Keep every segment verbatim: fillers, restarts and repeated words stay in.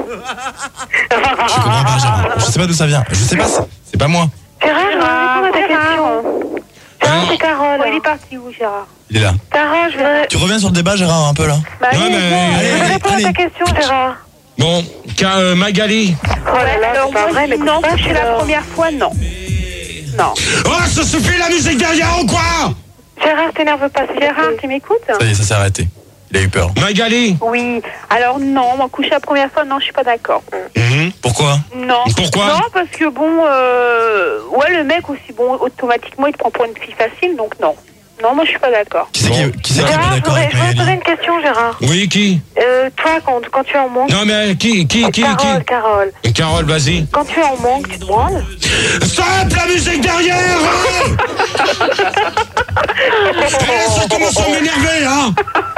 Je comprends pas, Gérard. Je sais pas d'où ça vient. Je sais pas, c'est, c'est pas moi. Gérard, réponds à ta question. Gérard, c'est Carole. Il est parti où, Gérard? Il est là. Carole, je vais... Tu reviens sur le débat, Gérard, un peu là. Bah, Ouais, allez, mais- viens, allez, je allez, réponds allez. à ta question, Gérard. Bon, Ca- euh, Magali. Oh là là, Alors, c'est pas moi, vrai, je mais dis non, pas c'est la première fois, non. Non. Oh, ça suffit la musique derrière ou quoi? Gérard, t'énerve pas, c'est Gérard, tu m'écoutes? Ça y est, ça s'est arrêté. Il a eu peur. Magali. Oui. Alors, non, moi, coucher la première fois, non, je suis pas d'accord. Mhm. Pourquoi? Non. Pourquoi? Non, parce que bon, euh... ouais, le mec aussi, bon, automatiquement, il te prend pour une fille facile, donc non. Non, moi, je suis pas d'accord. Qui c'est Bon. qui, qui, c'est qui est pas Gérard, je d'accord voudrais, avec je voudrais te poser Magali? une question, Gérard. Oui, qui? Euh, toi, quand, quand tu es en manque... Non, mais qui, qui, qui, Carole, Carole. qui? Carole, vas-y. Quand tu es en manque, tu te branles? Stop la musique derrière, hein. Eh, ça commence à m'énerver, hein.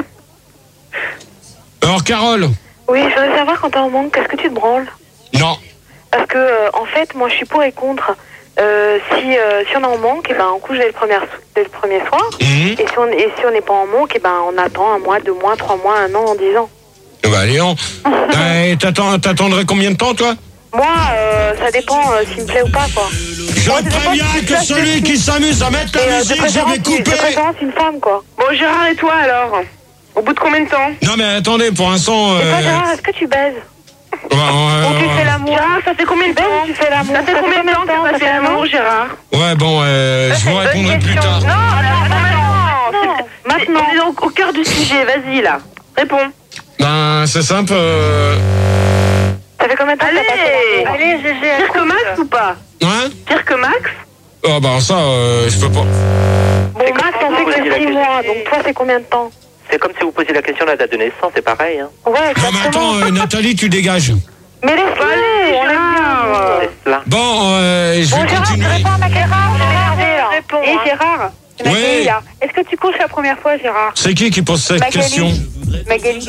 Alors, Carole. Oui, je voudrais savoir, quand tu es en manque, qu'est-ce que tu te branles? Non. Parce que, euh, en fait, moi, je suis pour et contre. Euh, si, euh, si on est en manque, eh ben, on couche dès le premier, dès le premier soir. Mhm. Et si on et si on n'est pas en manque, eh ben, on attend un mois, deux mois, trois mois, un an, dix ans. Eh ben, Léon. Eh, t'attends- T'attendrais combien de temps, toi? Moi, euh, ça dépend euh, s'il me plaît ou pas, quoi. Je Moi, ça dépend préviens si que tu celui places qui s'amuse à mettre Et, la euh, de musique, je préférence, vais de couper. préférence, une femme, quoi. Bon, Gérard, et toi, alors? Au bout de combien de temps? Non, mais attendez, pour l'instant... Et toi, euh, Gérard, est-ce que tu baises? bah, euh, Ou tu fais l'amour? Gérard, ça fait combien de Tu baises temps? ou tu fais l'amour? Ça fait combien de temps que Ça t'as fait fait un an? l'amour, Gérard? Ouais, bon, euh, je vous répondrai plus tard. Non, alors, maintenant. Non, C'est- maintenant. On est au, au cœur du sujet, vas-y, là. Réponds. Ben, c'est simple. euh, Ça fait combien de temps que t'as pas fait l'amour? Allez, G G. Pire que Max ou pas? Hein? Pire que Max? Oh, ben, ça, euh, je peux pas. Bon, Max, on sait que c'est six mois, donc toi, c'est combien de temps? C'est comme si vous posiez la question de la date de naissance, c'est pareil. Hein. Ouais, Non, mais exactement. attends, euh, Nathalie, tu dégages. Mais laisse-le, Allez, on l'aime bien. C'est cela. Bon, euh, je Bon, vais Gérard, tu continuer. réponds à ma question, je vais énerver, là. Réponds. Et Et Gérard, Gérard, c'est Magali, Ouais. là. Est-ce que tu couches la première fois, Gérard? C'est qui qui pose cette Magali. question? Magali.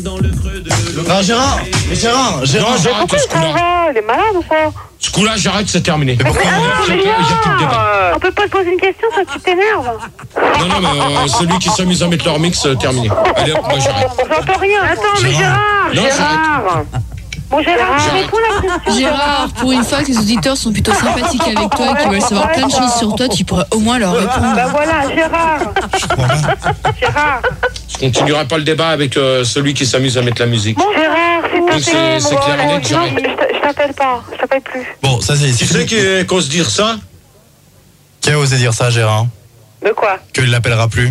Non, Gérard. Mais Gérard, Gérard. Non, j'arrête pourquoi ce il s'en coup-là. va? Il est malade ou quoi? Ce coup-là, j'arrête, c'est terminé. Mais pourquoi? Il y a- il y a- il y a plus de débat. On peut pas te poser une question, ça, tu t'énerves. Non, non, mais euh, celui qui s'amuse à mettre leur mix, euh, terminé. Allez, hop, moi j'arrête. J'entends rien. Attends, mais Gérard, Non, Gérard. Bon, Gérard, J'arrête. réponds à la question. Gérard, pour une fois que les auditeurs sont plutôt sympathiques avec toi et qui veulent savoir plein de choses sur toi, tu pourrais au moins leur répondre. Bah voilà, Gérard. Je crois pas. Gérard. Je continuerai pas le débat avec euh, celui qui s'amuse à mettre la musique. Bon, Gérard, c'est Donc, pas c'est- terrible. c'est clair et net, Non, j'arrête. je t- je t'appelle pas. Je t'appelle plus. Bon, ça c'est. Qui c'est qui cause dire ça? Qui a osé dire ça, Gérard? De quoi? Qu'il l'appellera plus?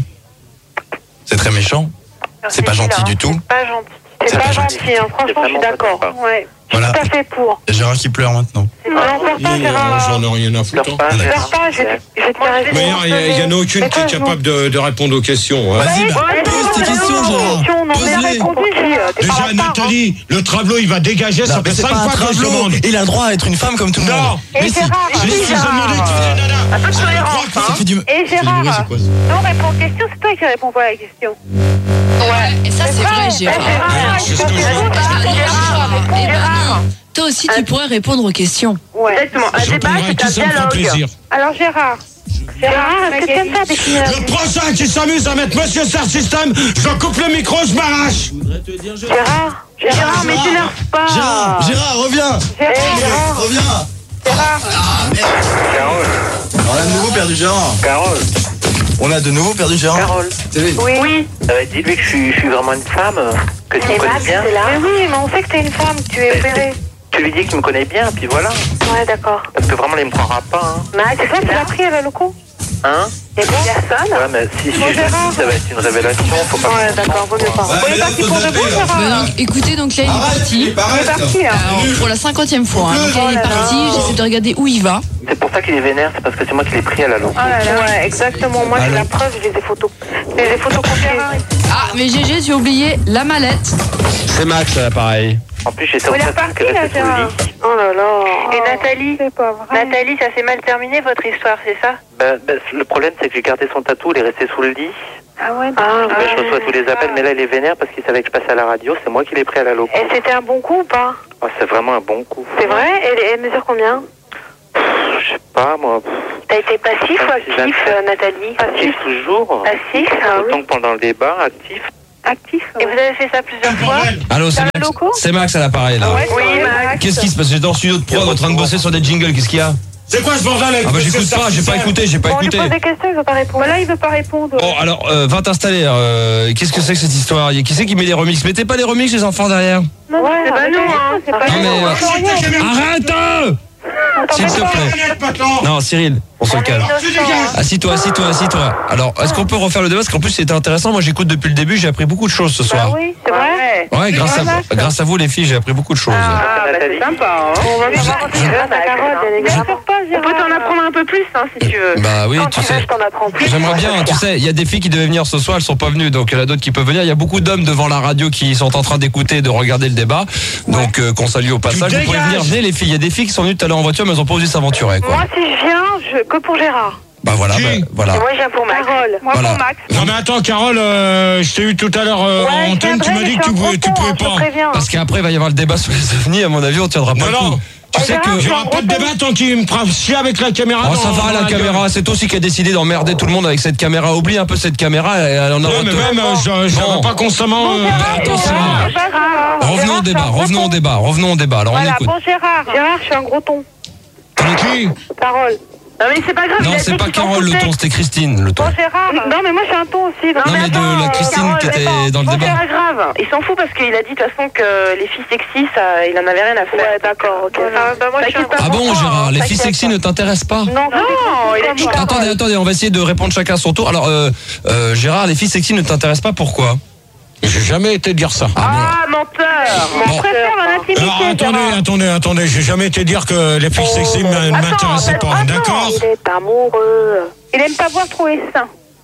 C'est très méchant. C'est pas gentil du tout. C'est pas gentil. C'est C'est pas pas gentil, gentil. hein. Franchement, je suis d'accord. Ouais. Voilà. Tout à fait pour. Il y a Gérard qui pleure maintenant. Non, pleure pas, Ih, Gérard. J'en ai rien à foutre. Pleure hein. pas, D'accord. Pleure pas, je vais te- je vais te caresser. Mais il n'y en a aucune Mais qui est toi, je capable de, de répondre aux questions. hein. Vas-y, bah, Ouais, pose tes non, questions, non, Gérard. non, mais Pose-les. réponds-y, euh, t'es pas Déjà, en retard, Nathalie, le tableau, il va dégager, ça Non, mais fait c'est cinq pas un fois que je tableau. demande. Il a le droit à être une femme comme tout le Non. monde. Et Mais si. Gérard, Mais Je si. suis demandé que tu es nana. Un peu de tolérance, Ça hein. fait du. Et Gérard, C'est quoi ça? Non, réponds aux questions, c'est toi qui réponds pas à la question. Ouais, et ça c'est vrai, Gérard. Alors, c'est ce que je veux. Gérard, eh ben non. Toi aussi, tu pourrais répondre aux questions. Ouais. Exactement. Un Je débat, répondrai à c'est un qui ça me fera dialogue. plaisir. Alors, Gérard. Gérard, est-ce que tu aimes faire des films? Le prochain qui s'amuse à mettre Monsieur Star System, je coupe le micro, je m'arrache. Gérard, Gérard, mais t'énerve pas. Gérard, Gérard, reviens. Gérard, Reviens. Gérard. Ah merde. Carole, On a de nouveau perdu Gérard. Carole, On a de nouveau perdu Gérard. Carole. oui. Oui. Euh, Dites-lui que je suis, je suis vraiment une femme, euh, que tu me Et connais Max, bien. c'est là. Mais oui, mais on sait que t'es une femme, que tu es Mais opérée. Tu lui dis que tu me connais bien, puis voilà. Ouais, d'accord. Parce que vraiment, il me croira pas. Hein. Max, c'est toi qui l'as pris à la loco? Hein Et bon, personne? Ouais, mais si, si Bon, je le Gérard. dis, ça va être une révélation. Faut pas. Ouais, d'accord, vaut mieux pas. Ouais, On est mais là, parti faut pour de zapper, bon, là. Gérard? Bah donc, écoutez, donc là, il est parti. il est On est parti, là. Alors, pour la cinquantième fois. Hein. Donc, Oh il est là là. parti, j'essaie de regarder où il va. C'est pour ça qu'il est vénère, c'est parce que c'est moi qui l'ai pris à la loco. Oh là là. Ouais, exactement. Moi, j'ai la preuve, j'ai des photos. J'ai des photos copiées. Ah, mais G G, tu as oublié la mallette. C'est Max, là, pareil. En plus, j'étais On en est train reparti, de là, rester sous le Gérard. lit. Oh là là. Et Nathalie, C'est pas vrai. Nathalie, ça s'est mal terminé votre histoire, c'est ça? Ben, ben, le problème, c'est que j'ai gardé son tatou, il est resté sous le lit. Ah ouais. Ah, Ben, ouais. je reçois tous les appels, mais là, il est vénère parce qu'il savait que je passais à la radio. C'est moi qui l'ai pris à la loco. Et c'était un bon coup ou pas? Oh, c'est vraiment un bon coup. C'est vrai? Et elle mesure combien? Pff, Je sais pas, moi. T'as été passif ou actif, euh, Nathalie? Actif toujours. Passif, ah oui. Autant que pendant le débat, actif. Actif. Et vous avez fait ça plusieurs fois? Allô, c'est Dans le Max. loco C'est Max à l'appareil là. Ouais, Oui, Max. Qu'est-ce qui se passe? J'étais en studio de prod en train de bosser sur des jingles. Qu'est-ce qu'il y a? C'est quoi ce bordel avec Ah bah Monsieur j'écoute pas, j'ai pas Sarcissem écouté, j'ai pas On lui écouté. pose des questions, il veut pas répondre. Voilà, il veut pas répondre. Bon alors, euh, va t'installer. Euh, Qu'est-ce que c'est que cette histoire? Qui c'est qui met les remixes? Mettez pas les remixes les enfants derrière. Non, Ouais, c'est pas arrêtez, nous, hein. C'est pas arrêtez. Non, mais, nous. euh, Arrête Arrête euh S'il te plaît. Non, Cyril, on se calme. Assis-toi, assis-toi, assis-toi. Alors, est-ce qu'on peut refaire le débat? Parce qu'en plus, c'était intéressant. Moi, j'écoute depuis le début. J'ai appris beaucoup de choses ce Bah soir. oui, c'est vrai. Ouais, grâce à, grâce à vous, les filles, j'ai appris beaucoup de choses. Ah, bah c'est sympa, hein. On va savoir si grâce à Carole, bien Bien évidemment. sûr pas, Gérard. On peut t'en apprendre un peu plus, hein, si tu veux. Bah oui, Quand tu tu veux, sais. je t'en apprends plus. J'aimerais bien, tu sais, il y a des filles qui devaient venir ce soir, elles sont pas venues, donc il y en a d'autres qui peuvent venir. Il y a beaucoup d'hommes devant la radio qui sont en train d'écouter, de regarder le débat, donc euh, qu'on salue au passage. Vous pouvez venir, venez les filles. Il y a des filles qui sont venues tout à l'heure en voiture, mais elles ont pas osé s'aventurer, quoi. Moi, si je viens, je... que pour Gérard. Bah voilà, Qui bah, voilà. Et moi, je viens pour Max. Carole. Moi, Voilà. pour Max. Non mais attends Carole, euh, je t'ai eu tout à l'heure euh, Ouais, en je antenne, tu viendrai, m'as mais dit je que tu suis un pouvais, tu gros con, pouvais hein, je te pas. préviens. Parce qu'après, il va y avoir le débat sur les ovnis, à mon avis, on tiendra pas Non, le coup. non. Tu sais que... Il n'y aura pas de débat tant qu'il me fera chier avec la caméra. Oh, dans- ça va, dans la gueule. caméra, c'est toi aussi qui a décidé d'emmerder tout le monde avec cette caméra. Oublie un peu cette caméra, elle en a Ouais, mais même, euh, je je Bon. n'aurai pas constamment... euh, attention. Revenons au débat, revenons au débat, revenons au débat. Alors on Voilà, écoute. bon Gérard. Gérard, je suis un gros ton. Qui? Carole. Non mais c'est pas grave. Non, il a c'est dit pas qu'il s'en Carole le foutait. ton, c'était Christine le ton. Bon Gérard. Non, mais moi, je suis un ton aussi. donc- Non, mais de attends, la Christine Carole, qui était attends. dans le Bon, débat. c'est pas grave. Il s'en fout parce qu'il a dit de toute façon que les filles sexy, ça, il en avait rien à faire. Ouais, d'accord, ok. Voilà. Ah, bah, moi, je suis un T'inquiète Ah pas. bon, Gérard, les filles T'inquiète sexy pas. ne t'intéressent pas? Non, Non, il a dit Carole. Attendez, attendez, on va essayer de répondre chacun son tour. Alors, euh, euh, Gérard, les filles sexy ne t'intéressent pas, pourquoi? J'ai jamais été dire ça. Ah, menteur. Bon. On préfère en intimité. Alors attendez, Gérard. attendez, attendez, j'ai jamais été dire que les filles sexy ne Attends, m'intéressaient pas, attends. d'accord? Il est amoureux. Il aime pas voir trop les seins.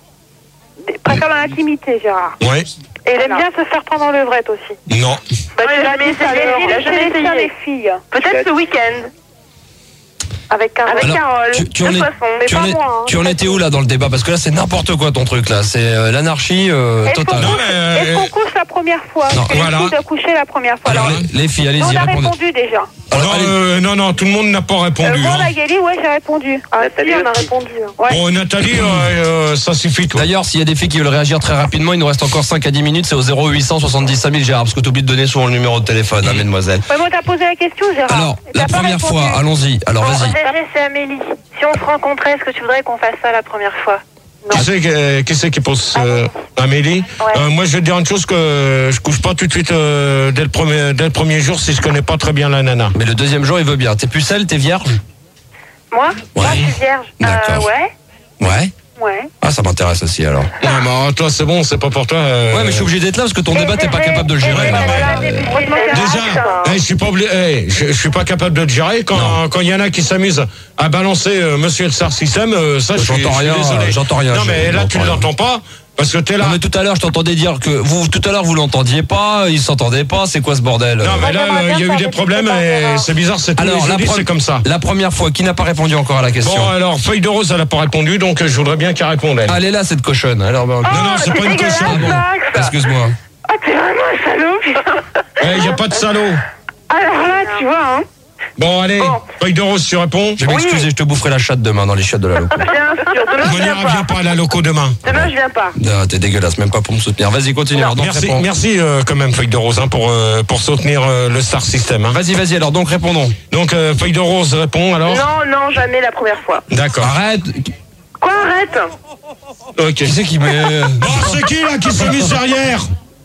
Il préfère dans l'intimité, Gérard. Ouais. Et il aime bien se faire prendre en levrette aussi. Non. Bah, tu l'as jamais essayé. Il a jamais essayé. essayé les filles. Peut-être ce week-end. Avec Carole. Avec Alors, Carole. tu, tu en, de es, toute façon. mais tu, pas en, es- moi, hein. tu en étais où là dans le débat? Parce que là, c'est n'importe quoi ton truc là. C'est euh, l'anarchie euh, Est-ce qu'on totale. Non, couche, mais, euh, est-ce qu'on couche la première fois? Non, Est-ce que voilà. les filles doivent coucher la première fois? Alors, Alors, les, les filles, nous, allez-y, on a répondez. répondu déjà. Alors, non, allez. euh, non, non, tout le monde n'a pas Euh, répondu. moi, hein. Magali, ouais, j'ai répondu. Ah, si, Nathalie on a aussi. répondu. hein. Ouais. Bon, Nathalie, euh, euh, ça suffit, toi. D'ailleurs, s'il y a des filles qui veulent réagir très rapidement, il nous reste encore cinq à dix minutes. C'est au zéro huit cent soixante-dix-cinq mille, Gérard, parce que tu oublies de donner souvent le numéro de téléphone, hein, mesdemoiselles. Ouais, moi, t'as posé la question, Gérard. Alors, Et la t'as pas première répondu. fois, allons-y. Alors, Bon, vas-y. Gégé, c'est Amélie. Si on se rencontrait, est-ce que tu voudrais qu'on fasse ça la première fois? Qui c'est qui, qui, c'est qui pose euh, Amélie? Ouais. Euh, moi, je vais te dire une chose que je couche pas tout de suite euh, dès, le premier, dès le premier jour si je connais pas très bien la nana. Mais le deuxième jour, il veut bien. T'es pucelle, t'es vierge? Moi Moi, je suis vierge. D'accord. Euh, ouais. Ouais. Ouais. Ah, ça m'intéresse aussi alors. Non, mais alors, toi, c'est bon, c'est pas pour toi. euh, Ouais, mais je suis obligé d'être là parce que ton débat, t'es pas capable de le gérer. là. Déjà, hey, je suis pas obligé, hey, je, je suis pas capable de le gérer quand Non. quand il y en a qui s'amusent à balancer euh, Monsieur le Star System, euh, ça je suis, J'entends je suis rien, désolé. euh, j'entends rien, Non je- mais là j'entends tu rien. l'entends pas parce que t'es là. Non, mais tout à l'heure, je t'entendais dire que vous, tout à l'heure, vous l'entendiez pas, ils s'entendaient pas. C'est quoi ce bordel? Non mais là j'aimerais euh, il y a bien eu faire des des problèmes petits et débats. c'est bizarre, c'est tous Alors, les la, jeudis, pre- c'est comme ça. la première fois, qui n'a pas répondu encore à la question? Bon alors Feuille de Rose elle a pas répondu donc euh, je voudrais bien qu'elle réponde elle. Elle est là, cette cochonne. Alors, ben, non non c'est pas une dégueulasse, cochonne. bon. Max. Excuse-moi. Ah, t'es vraiment un salaud, putain. Il y a pas de salaud. Alors là, tu vois, hein. Bon allez, Bon. Feuille de Rose tu réponds. Je vais m'excuser, je te boufferai la chatte demain dans les chiottes de la loco. Bien sûr. Demain, je On viens ira viens pas. pas à la loco demain. Demain, je viens pas. Ah, t'es dégueulasse, même pas pour me soutenir. Vas-y, continue. Alors, donc, Merci réponds. merci euh, quand même Feuille de Rose hein, pour euh, pour soutenir euh, le Star System. Hein. Vas-y, vas-y, alors donc répondons. Donc euh, Feuille de Rose répond alors. Non, non, jamais la première fois. D'accord. Arrête. Quoi, arrête? Ok. Qui c'est qui met Oh, c'est qui là qui s'est mis derrière?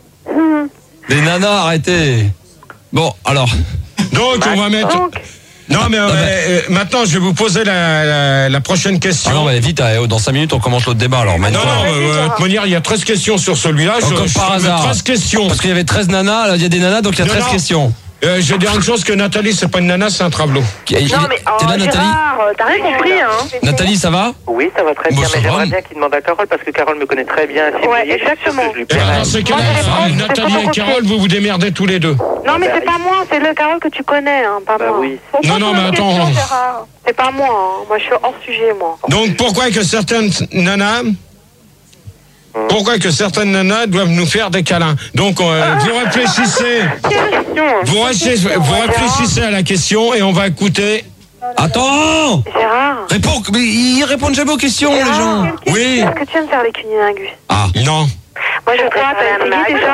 des nanas? Arrêtez. Bon, alors. Donc on va mettre. Donc, Non mais euh, euh, maintenant je vais vous poser la, la, la prochaine question. Ah non, mais vite, allez, dans cinq minutes, on commence l'autre débat. Alors, non, maintenant. non, Vas-y, euh, de Gérard. toute manière, il y a treize questions sur celui-là. Oh, Je, comme je par mets hasard. treize questions. Parce qu'il y avait treize nanas, là, il y a des nanas, donc il y a Non, treize non. questions. Euh, je vais dire une chose que Nathalie, c'est pas une nana, c'est un travelot. Il- il- Non, mais T'es oh, là, Nathalie? Gérard, t'as rien compris, hein. Nathalie, ça va? Oui, ça va très Bon, bien, ça mais va. j'aimerais bien qu'il demande à Carole parce que Carole me connaît très bien. Si vous Ouais, voyez, je suis sûr exactement. que je lui Et plairai. dans ces cas-là, Moi, je euh, réponds, c'est Nathalie pas et mon Carole, vous vous démerdez tous les deux. non, mais c'est pas moi, c'est le Carole que tu connais, hein, pas Bah moi. oui. Pourquoi Non, non, tu mais poses attends. question, Gérard? C'est pas moi, hein. Moi, je suis hors sujet, moi. Donc pourquoi que certaines nanas, pourquoi que certaines nanas doivent nous faire des câlins? Donc euh, vous réfléchissez, Quelle question? vous, réfléchissez, vous réfléchissez à la question et on va écouter. Attends! Gérard, Réponds! Mais ils répondent jamais aux questions, les gens! Gérard, Oui. est-ce que tu aimes faire les cunilingus? Ah, Non. Moi, Moi, je crois, t'as essayé déjà?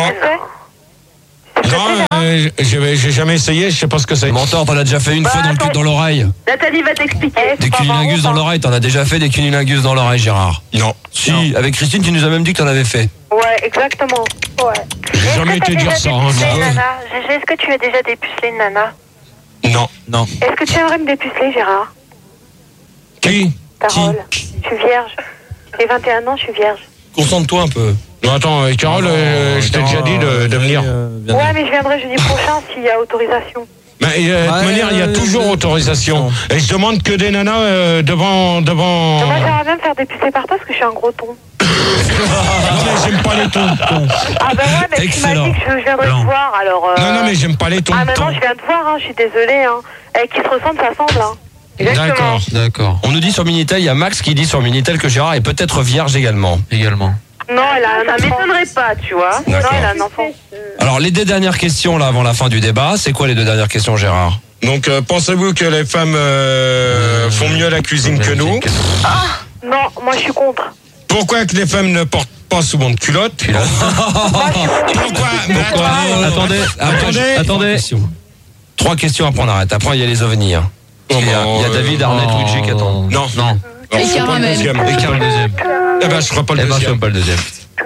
Non, euh, j'ai j'ai jamais essayé, je sais pas ce que c'est. Menteur, t'en as déjà fait une Bah, fois dans, le, attends. dans l'oreille. Nathalie va t'expliquer. Des cunilingus dans l'oreille, t'en as déjà fait des cunilingus dans l'oreille, Gérard? Non. Si, Non. avec Christine, tu nous as même dit que t'en avais fait. Ouais, exactement. Ouais. J'ai jamais été dire ça. Hein, Gégé, moi. Nana, Gégé, est-ce que tu as déjà dépucelé une nana? Non. Non. Est-ce que tu aimerais me dépuceler, Gérard? Qui? Carole. Je suis vierge. J'ai vingt et un ans, je suis vierge. Concentre-toi un peu. Non, attends, euh, Carole, euh, je t'ai déjà dit de, de venir. Ouais, mais je viendrai jeudi prochain s'il y a autorisation. Mais euh, de toute Ouais, manière, il y a euh, toujours euh, autorisation. Et je demande que des nanas euh, devant. devant... Moi, j'aimerais bien me faire dépuceler par toi parce que je suis un gros ton. Non, mais j'aime pas les tons. Ah, bah ouais, mais tu m'as Excellent. dit que je viendrais te voir, alors. Euh... Non, non, mais j'aime pas les tons. Ah, maintenant, je viens te voir, hein, je suis désolée. Hein. Eh, qui se ressemble, ça semble. Hein. D'accord. D'accord. On nous dit sur Minitel, il y a Max qui dit sur Minitel que Gérard est peut-être vierge également. Également. Non, elle a un Ça enfant. m'étonnerait pas, tu vois. Non, D'accord. elle a un enfant. Alors, les deux dernières questions, là, avant la fin du débat, c'est quoi les deux dernières questions, Gérard? Donc, euh, pensez-vous que les femmes euh, font mieux la cuisine que nous? Non, moi, je suis contre. Pourquoi que les femmes ne portent pas souvent de culottes? Pourquoi? Mais Pourquoi attends, Attendez, attendez. attendez. Trois questions, après on arrête. Après, il y a les ovnis. hein. Oh, Il y a, il y a euh, David, Arnett, oh. Luigi qui attendent. Non. Non. Et je ferai pas le caramel. deuxième. Et Carole, le deuxième. Eh ben, je ferai pas le Eh ben, je deuxième. fais pas le deuxième.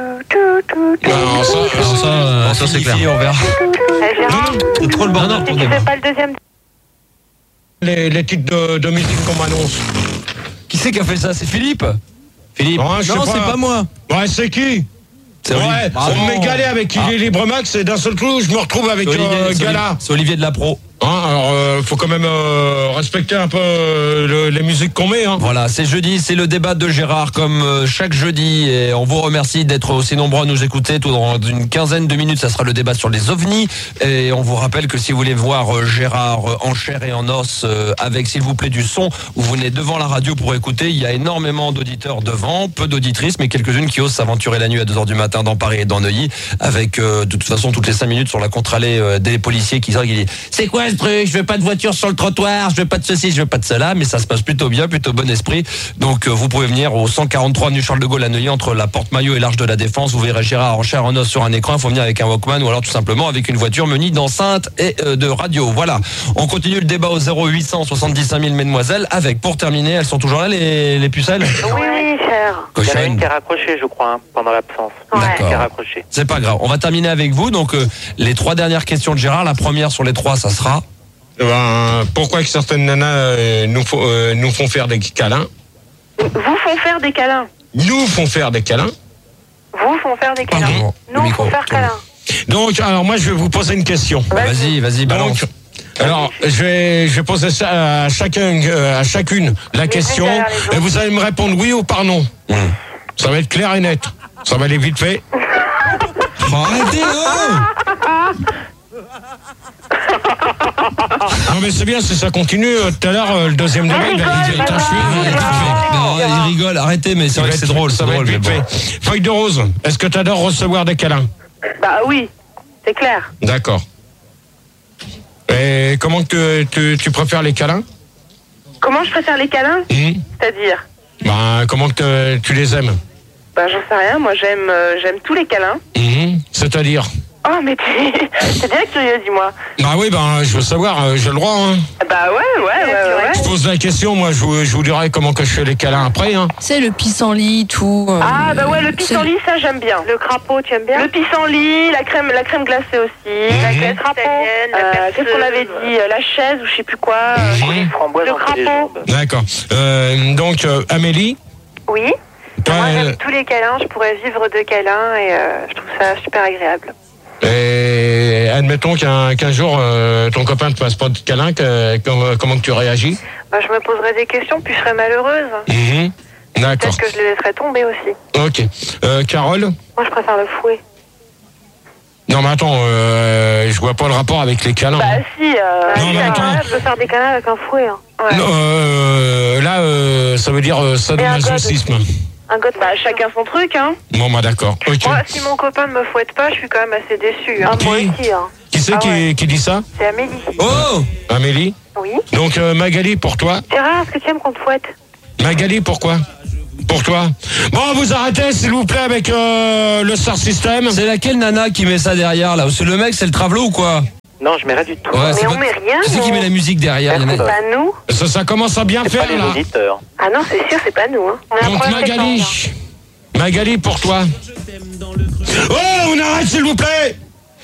Non, ça, Alors ça, euh, ça c'est clair. On verra. Eh, Gérard, C'est trop le bordel. si tu fais pas le deuxième. les, les titres de, de musique qu'on m'annonce. Qui c'est qui a fait ça? C'est Philippe? Philippe? Ouais, je sais Non, c'est pas moi. Ouais, c'est qui? C'est Ouais, Olivier. on me met galé avec Ah. Il est Libre Max et d'un seul coup, je me retrouve avec C'est Olivier, euh, c'est Gala. Olivier- c'est Olivier de la Pro. Hein, alors, euh, faut quand même euh, respecter un peu euh, le- les musiques qu'on met. Hein. Voilà, c'est jeudi, c'est le débat de Gérard comme euh, chaque jeudi et on vous remercie d'être aussi nombreux à nous écouter. Tout dans une quinzaine de minutes, ça sera le débat sur les ovnis et on vous rappelle que si vous voulez voir euh, Gérard euh, en chair et en os euh, avec s'il vous plaît du son, vous venez devant la radio pour écouter. Il y a énormément d'auditeurs devant, peu d'auditrices mais quelques-unes qui osent s'aventurer la nuit à deux heures du matin dans Paris et dans Neuilly avec euh, de toute façon toutes les cinq minutes sur la contre-allée euh, des policiers qui sortent qui disent c'est quoi ce truc, je veux pas de voiture sur le trottoir, je veux pas de ceci, je veux pas de cela, mais ça se passe plutôt bien, plutôt bon esprit. Donc euh, vous pouvez venir au cent quarante-trois avenue Charles de Gaulle à Neuilly entre la Porte Maillot et l'Arche de la Défense. Vous verrez Gérard en chair en os sur un écran. Il faut venir avec un Walkman ou alors tout simplement avec une voiture munie d'enceinte et euh, de radio. Voilà. On continue le débat au zéro huit cent soixante-dix-cinq mille mesdemoiselles avec pour terminer, elles sont toujours là les, les pucelles. Oui, oui, cher. Il y en a une Cochonne. qui a raccroché, je crois, hein, pendant l'absence. Ouais. D'accord. Qui a raccroché. C'est pas grave. On va terminer avec vous. Donc euh, les trois dernières questions de Gérard. La première sur les trois, ça sera. Eh ben, pourquoi que certaines nanas euh, nous, font, euh, nous font faire des câlins? Vous font faire des câlins. Nous font faire des câlins. Vous font faire des câlins. Pardon, le Nous, micro, faut faire tourne. câlin. Donc, alors moi, je vais vous poser une question. Vas-y, vas-y, balance. Donc, alors, je vais, je vais poser ça à chacun, euh, à chacune la question, derrière les autres. et vous allez me répondre oui ou par non. Mmh. Ça va être clair et net. Ça va aller vite fait. Arrêtez, oh Non mais c'est bien si ça continue. euh, Tout à l'heure, euh, le deuxième débat, il a dit putain, je suis. Il est Non, il rigole, arrêtez, mais c'est vrai que c'est drôle, c'est Ça va drôle. être Mais vite bon. fait. Feuille de rose. Est-ce que tu adores recevoir des câlins? Bah oui, c'est clair. D'accord. Et comment que tu, tu préfères les câlins? Comment je préfère les câlins? Hum C'est-à-dire? Ben, comment que te- tu les aimes? Bah j'en sais rien, moi j'aime euh, j'aime tous les câlins. Hum C'est-à-dire? Oh mais t'es t'es bien curieux, dis-moi. Bah oui, ben je veux savoir, euh, j'ai le droit. Hein. Bah ouais, ouais, ouais, ouais. Je ouais. pose la question, moi je vous, je vous dirai comment que je fais les câlins après. Hein. C'est le pissenlit, tout. euh, Ah bah ouais, le pissenlit, ça j'aime bien. Le crapaud, tu aimes bien? Le pissenlit, la crème, la crème glacée aussi. La Le glace crapaud. italienne, la Euh, perceuse. Qu'est-ce qu'on avait dit? euh, La chaise ou je sais plus quoi. euh, Les framboises Le entre les crapaud. jambes. D'accord. Euh, donc, euh, Amélie, Oui. toi, Moi, euh, j'aime tous les câlins. Je pourrais vivre de câlins et euh, je trouve ça super agréable. et admettons qu'un qu'un jour euh, ton copain te passe pas de câlin, que, comment, comment que tu réagis? Bah, je me poserais des questions, puis je serais malheureuse. Mhm. D'accord. Peut-être que je les laisserais tomber aussi. Ok. Euh, Carole? Moi, je préfère le fouet. Non mais attends, euh, je vois pas le rapport avec les câlins. Bah hein. si, euh, Non, mais si, attends. hein. Je peux faire des câlins avec un fouet. Hein. Ouais. Non, euh, là, euh, ça veut dire euh, sadomasochisme. Un god. Bah chacun son truc, hein. Bon, bah d'accord. Ok. Moi, si mon copain ne me fouette pas, je suis quand même assez déçue. Hein. Qui Moi aussi. Hein. Qui c'est Ah qui, ouais. qui dit ça? C'est Amélie. Oh Amélie? Oui. Donc euh, Magali, pour toi? Gérard, est-ce que tu aimes qu'on te fouette? Magali, pourquoi? Pourquoi pour toi. Bon, vous arrêtez, s'il vous plaît, avec euh, le Star System. C'est laquelle nana qui met ça derrière, là? C'est le mec, c'est le Travelo ou quoi? Non, je mets rien du tout. Ouais, Mais on pas... met rien. C'est qui met la musique derrière? C'est a... pas nous. Ça, ça commence à bien c'est faire, pas les là. auditeurs. Ah non, c'est sûr, c'est pas nous. Hein. On a un Donc, problème Magali. technique, Magali, pour toi. Oh, on arrête, s'il vous plaît.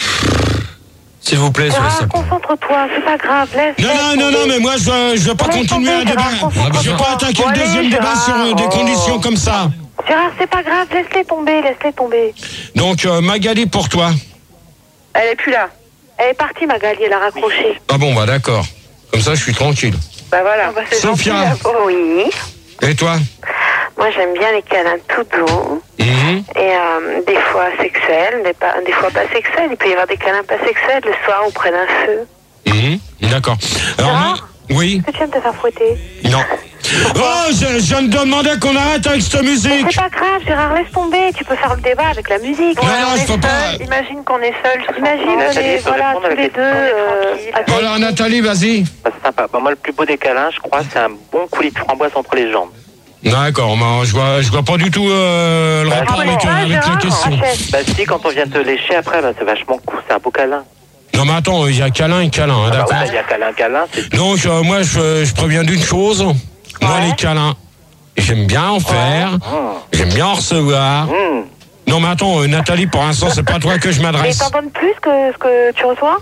S'il vous plaît, Gérard, ça... concentre-toi, c'est pas grave, laisse. Non, non, non, non, mais moi, je veux, je veux pas Laisse continuer tomber, un débat. Gérard, concentre-toi. Je veux pas attaquer Bon, le allez, deuxième débat Gérard, sur euh, des oh. conditions comme ça. Gérard, c'est pas grave, laisse-les tomber, laisse-les tomber. Donc, euh, Magali, pour toi. Elle est plus là. Elle est partie, Magali, elle a raccroché. Ah bon, bah d'accord. Comme ça, je suis tranquille. Bah voilà. Ah bah, c'est Sophia. gentil, là. Oui. Et toi? Moi, j'aime bien les câlins tout doux. Mhm. Et euh, des fois sexuels, des, pas, des fois pas sexuels. Il peut y avoir des câlins pas sexuels le soir auprès d'un feu. Mhm. D'accord. Alors, moi, Gérard, oui. est-ce que tu aimes te faire fouetter? Non. Oh, je, je viens de demander qu'on arrête avec cette Mais musique. c'est pas grave, Gérard, laisse tomber. Tu peux faire le débat avec la musique. Non, Ouais, non, on je est peux pas. seuls. Imagine qu'on est seuls. Imagine qu'on Nathalie est peut voilà, répondre tous avec les les deux. Euh, avec- Alors, Nathalie, vas-y. Bah, c'est sympa. Bah, moi, le plus beau des câlins, je crois, c'est un bon coulis de framboise entre les jambes. D'accord, bah, je vois, je vois pas du tout euh, le Bah, rapport non, avec, mais euh, pas, avec la Gérard, question. achète. Bah si, quand on vient te lécher après, bah, c'est vachement cool, c'est un beau câlin. Non, mais attends, il y a câlin et câlin, hein, Ah bah d'accord. ouais, il y a câlin, câlin, c'est... Donc, euh, moi, je, je préviens d'une chose. Moi, Ouais. les câlins, j'aime bien en faire. J'aime bien en recevoir. Mmh. Non, mais attends, euh, Nathalie, pour l'instant, c'est pas à toi que je Et m'adresse. t'en donnes plus que ce que tu reçois?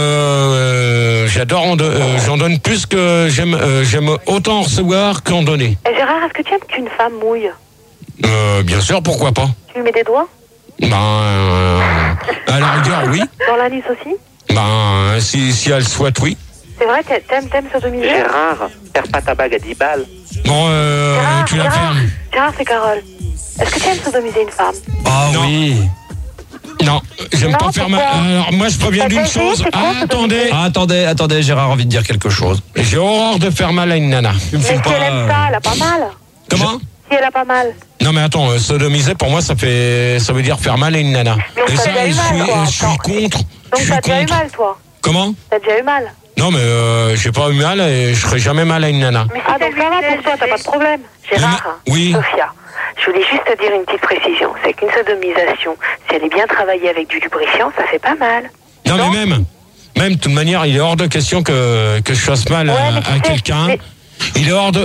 Euh, j'adore, en do- euh, j'en donne plus que j'aime, euh, j'aime autant en recevoir qu'en donner. Et Gérard, est-ce que tu aimes qu'une femme mouille? Euh, bien sûr, pourquoi pas. Tu lui mets des doigts? Ben, euh, à la rigueur, oui. Dans l'anis aussi? Ben, si, si elle souhaite, oui. C'est vrai, t'a- t'aimes, t'aimes sodomiser? Gérard, perds pas ta bague à dix balles. Bon, euh, Gérard, tu la Gérard, fermes. Gérard, c'est Carole. Est-ce que tu aimes sodomiser une femme? Ah Non. oui. Non, j'aime Non, pas faire ma... pourquoi? Alors, moi, je préviens T'as d'une déjà chose. essayé, c'est quoi, Ah, attendez. Ah, attendez, attendez, Gérard a envie de dire quelque chose. J'ai horreur de faire mal à une nana. Tu me Mais filmes si elle aime pas... ça, elle a pas mal. Comment? Si elle a pas mal. Non, mais attends, euh, sodomiser, pour moi, ça fait, ça veut dire faire mal à une nana. Donc, Et t'as ça, déjà eu je mal, suis, quoi. je suis Attends. contre. Je Donc suis t'as déjà eu contre. mal, toi. Comment? T'as déjà eu mal. Non, mais euh, j'ai pas eu mal et je serai jamais mal à une nana. Mais ah, donc ça va pour toi, t'as pas de problème. Gérard, Mais- oui. Sophia, je voulais juste te dire une petite précision. C'est qu'une sodomisation, si elle est bien travaillée avec du lubrifiant, ça fait pas mal. Non, Non. mais même, même, de toute manière, il est hors de question que, que je fasse mal à, Ouais, mais tu à sais, quelqu'un. mais- Il est hors de,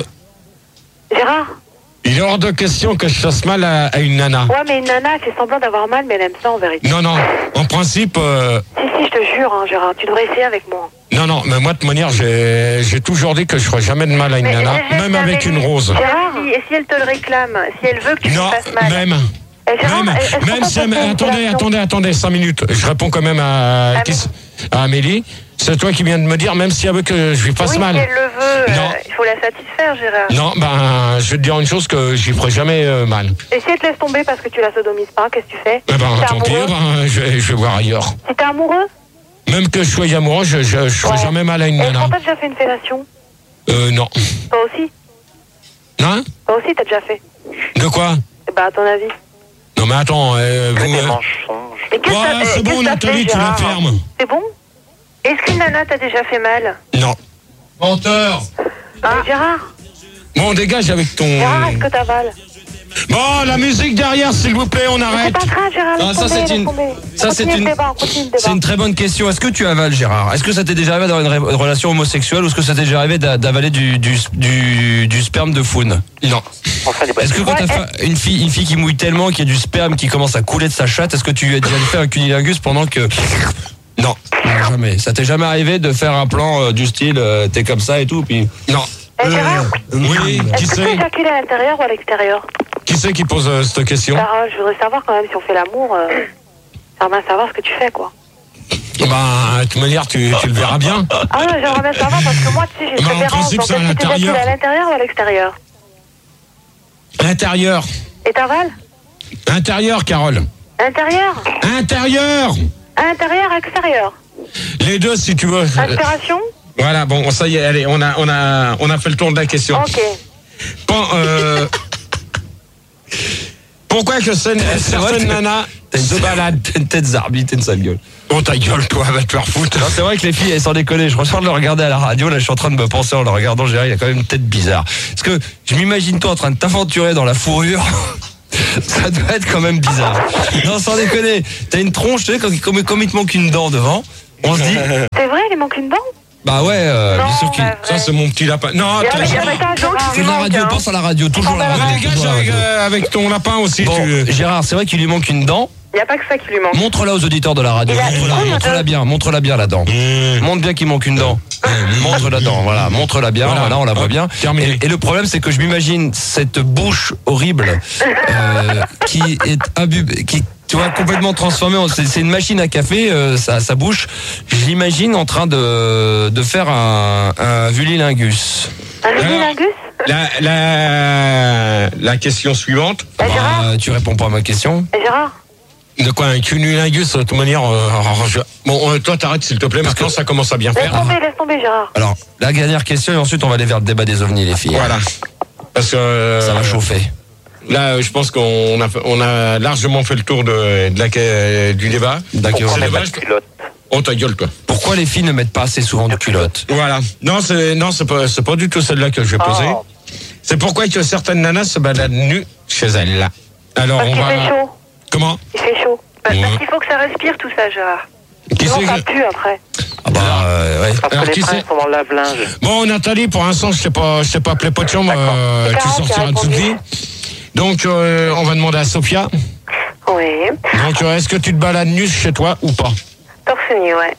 Gérard, il est hors de question que je fasse mal à, à une nana. ouais, mais une nana, elle fait semblant d'avoir mal, mais elle aime ça en vérité. Non, non, en principe, euh, Si, si, je te jure, hein, Gérard, tu devrais essayer avec moi. non, non, mais moi, de toute manière, j'ai j'ai toujours dit que je ferais jamais de mal à une Mais nana, je- je même t'avais avec dit. une rose. Gérard, Et si elle te le réclame, si elle veut que tu Non, te fasses mal. même. Eh, Gérard, Même, est-ce qu'on même peut si elle- passer une attendez, relation attendez, attendez, cinq minutes. Je réponds quand même à, Ah, qui mais- s- à Amélie. C'est toi qui viens de me dire, même si elle veut que je lui fasse Oui, mal. si elle le veut, euh, Non. il faut la satisfaire, Gérard. Non, ben, je vais te dire une chose que j'y ferai jamais euh, mal. Et si elle te laisse tomber parce que tu la sodomises pas, qu'est-ce que tu fais? Eh ben, T'es tant pis, amoureux ben, je, vais, je vais voir ailleurs. Si t'es amoureux? Même que je sois amoureux, je, je, je ferai Ouais. jamais mal à une Et est-ce nana. qu'on t'a déjà fait une fellation? Euh, non. Toi aussi? Hein? Toi aussi, t'as déjà fait? De quoi? Eh ben, à ton avis? Non, mais attends, euh, Que vous... des euh, mensonges. Et qu'est-ce que Ouais, t'as- c'est qu'est-ce bon, que t'as Nathalie, fait, tu la Gérard? fermes. C'est bon? Est-ce qu'une nana t'a déjà fait mal? Non. Menteur. Ah. Gérard? Bon, dégage avec ton... Gérard, est-ce que t'avales? Bon, la musique derrière, s'il vous plaît, on C'est arrête. pas grave, Gérard, laisse Ah, ça, tomber, c'est laisse une- tomber. ça, c'est Continue une- le débat, on continue le débat. C'est une très bonne question. Est-ce que tu avales, Gérard? Est-ce que ça t'est déjà arrivé d'avoir une ré- une relation homosexuelle ou est-ce que ça t'est déjà arrivé d'a- d'avaler du, du, du, du sperme de faune? Non. Enfin, les bonnes. Est-ce que quand Ouais, t'as fait une fille, une fille qui mouille tellement qu'il y a du sperme qui commence à couler de sa chatte, est-ce que tu lui as déjà fait un cunilingus pendant que... Non. Non, jamais. Ça t'est jamais arrivé de faire un plan euh, du style euh, t'es comme ça et tout, puis... Non. Eh, Gérard, Oui, qui est-ce que tu c'est éjacules à l'intérieur ou à l'extérieur? Qui c'est qui pose euh, cette question? Carole, je voudrais savoir quand même si on fait l'amour. Euh, j'aimerais bien savoir ce que tu fais, quoi. Bah, de toute manière, tu, tu le verras bien. Ah non, j'aimerais bien savoir parce que moi, tu sais, j'ai Bah, une en préférence. principe, Donc, c'est à est-ce que tu éjacules l'intérieur. à l'intérieur ou à l'extérieur? Intérieur. Et t'avales? Intérieur, Carole. Intérieur? Intérieur. Intérieur, extérieur? Les deux, si tu veux. Inspiration? Voilà, bon, ça y est, allez, on a, on a, on a fait le tour de la question. Ok. Pen- euh, Pourquoi que c'est- certaines nanas T'as une, se baladent? t'as une tête zarbi, t'as une sale gueule. Oh ta gueule, toi, va te faire foutre. Non, c'est vrai que les filles, elles sans déconner. Je ressens de le regarder à la radio. Là, je suis en train de me penser en le regardant. Gérard, il a quand même une tête bizarre. Parce que je m'imagine toi en train de t'aventurer dans la fourrure. Ça doit être quand même bizarre. Non, sans déconner. T'as une tronche, tu sais, comme, comme, comme il te manque une dent devant. On se dit, C'est vrai, il manque une dent? bah ouais, euh, bien sûr qu'il. bah, Ça, c'est mon petit lapin. Non, Il y a- attends. il y a pas ça, Gérard. C'est de la radio, pense à la radio, toujours la Ouais, radio. dégage toujours la avec, radio. euh, avec ton lapin aussi. Bon, tu- Gérard, c'est vrai qu'il lui manque une dent. Il n'y a pas que ça qui lui manque. Montre-la aux auditeurs de la radio. Il a- Montre-la, il a- montre-la bien, montre-la bien la dent. Mmh. Montre bien qu'il manque une dent. Montre la dent, voilà, montre-la bien, Voilà. voilà, on la voit Hop, bien. terminé. Et, et le problème, c'est que je m'imagine cette bouche horrible euh, qui est imbue- qui tu vois, complètement transformée. en- C'est, c'est une machine à café, euh, sa, sa bouche. Je l'imagine en train de, de faire un, un vullilingus. Un vullilingus? La, la, la question suivante. Eh, Gérard? Bah, tu réponds pas à ma question. Eh, Gérard? De quoi, un cunilingus, de toute manière. euh, alors, je- Bon, euh, toi, t'arrêtes, s'il te plaît. Maintenant, ça commence à bien Laisse faire. tomber, laisse tomber, Gérard. Alors, la dernière question et ensuite on va aller vers le débat des ovnis, les filles. Voilà. Parce que. euh, Ça va chauffer. Là, euh, je pense qu'on a, fait- on a largement fait le tour de, de la, euh, du débat. D'accord. C'est Pas dommage. de culotte. Oh, ta gueule, toi. Pourquoi les filles ne mettent pas assez souvent de culottes? Voilà. Non, c'est, non, c'est pas, c'est pas du tout celle-là que je vais poser. Oh. C'est pourquoi que certaines nanas se baladent nues chez elles, là. Alors, Parce on qu'il va. fait chaud. Comment? Il fait chaud. Parce Ouais. qu'il faut que ça respire tout ça, Gérard. Qui Sinon, c'est ça que- pue après. Ah bah, euh, ouais. Parce Alors, que qui les c'est freins sont dans le lave-linge. Bon, Nathalie, pour l'instant, je t'ai pas, je t'ai pas appelé pas de chambre. euh, C'est tu Clara qui a sortiras de répondu. vie. Donc, euh, on va demander à Sophia. Oui. Donc, euh, est-ce que tu te balades nu chez toi ou pas? Torse nu, ouais.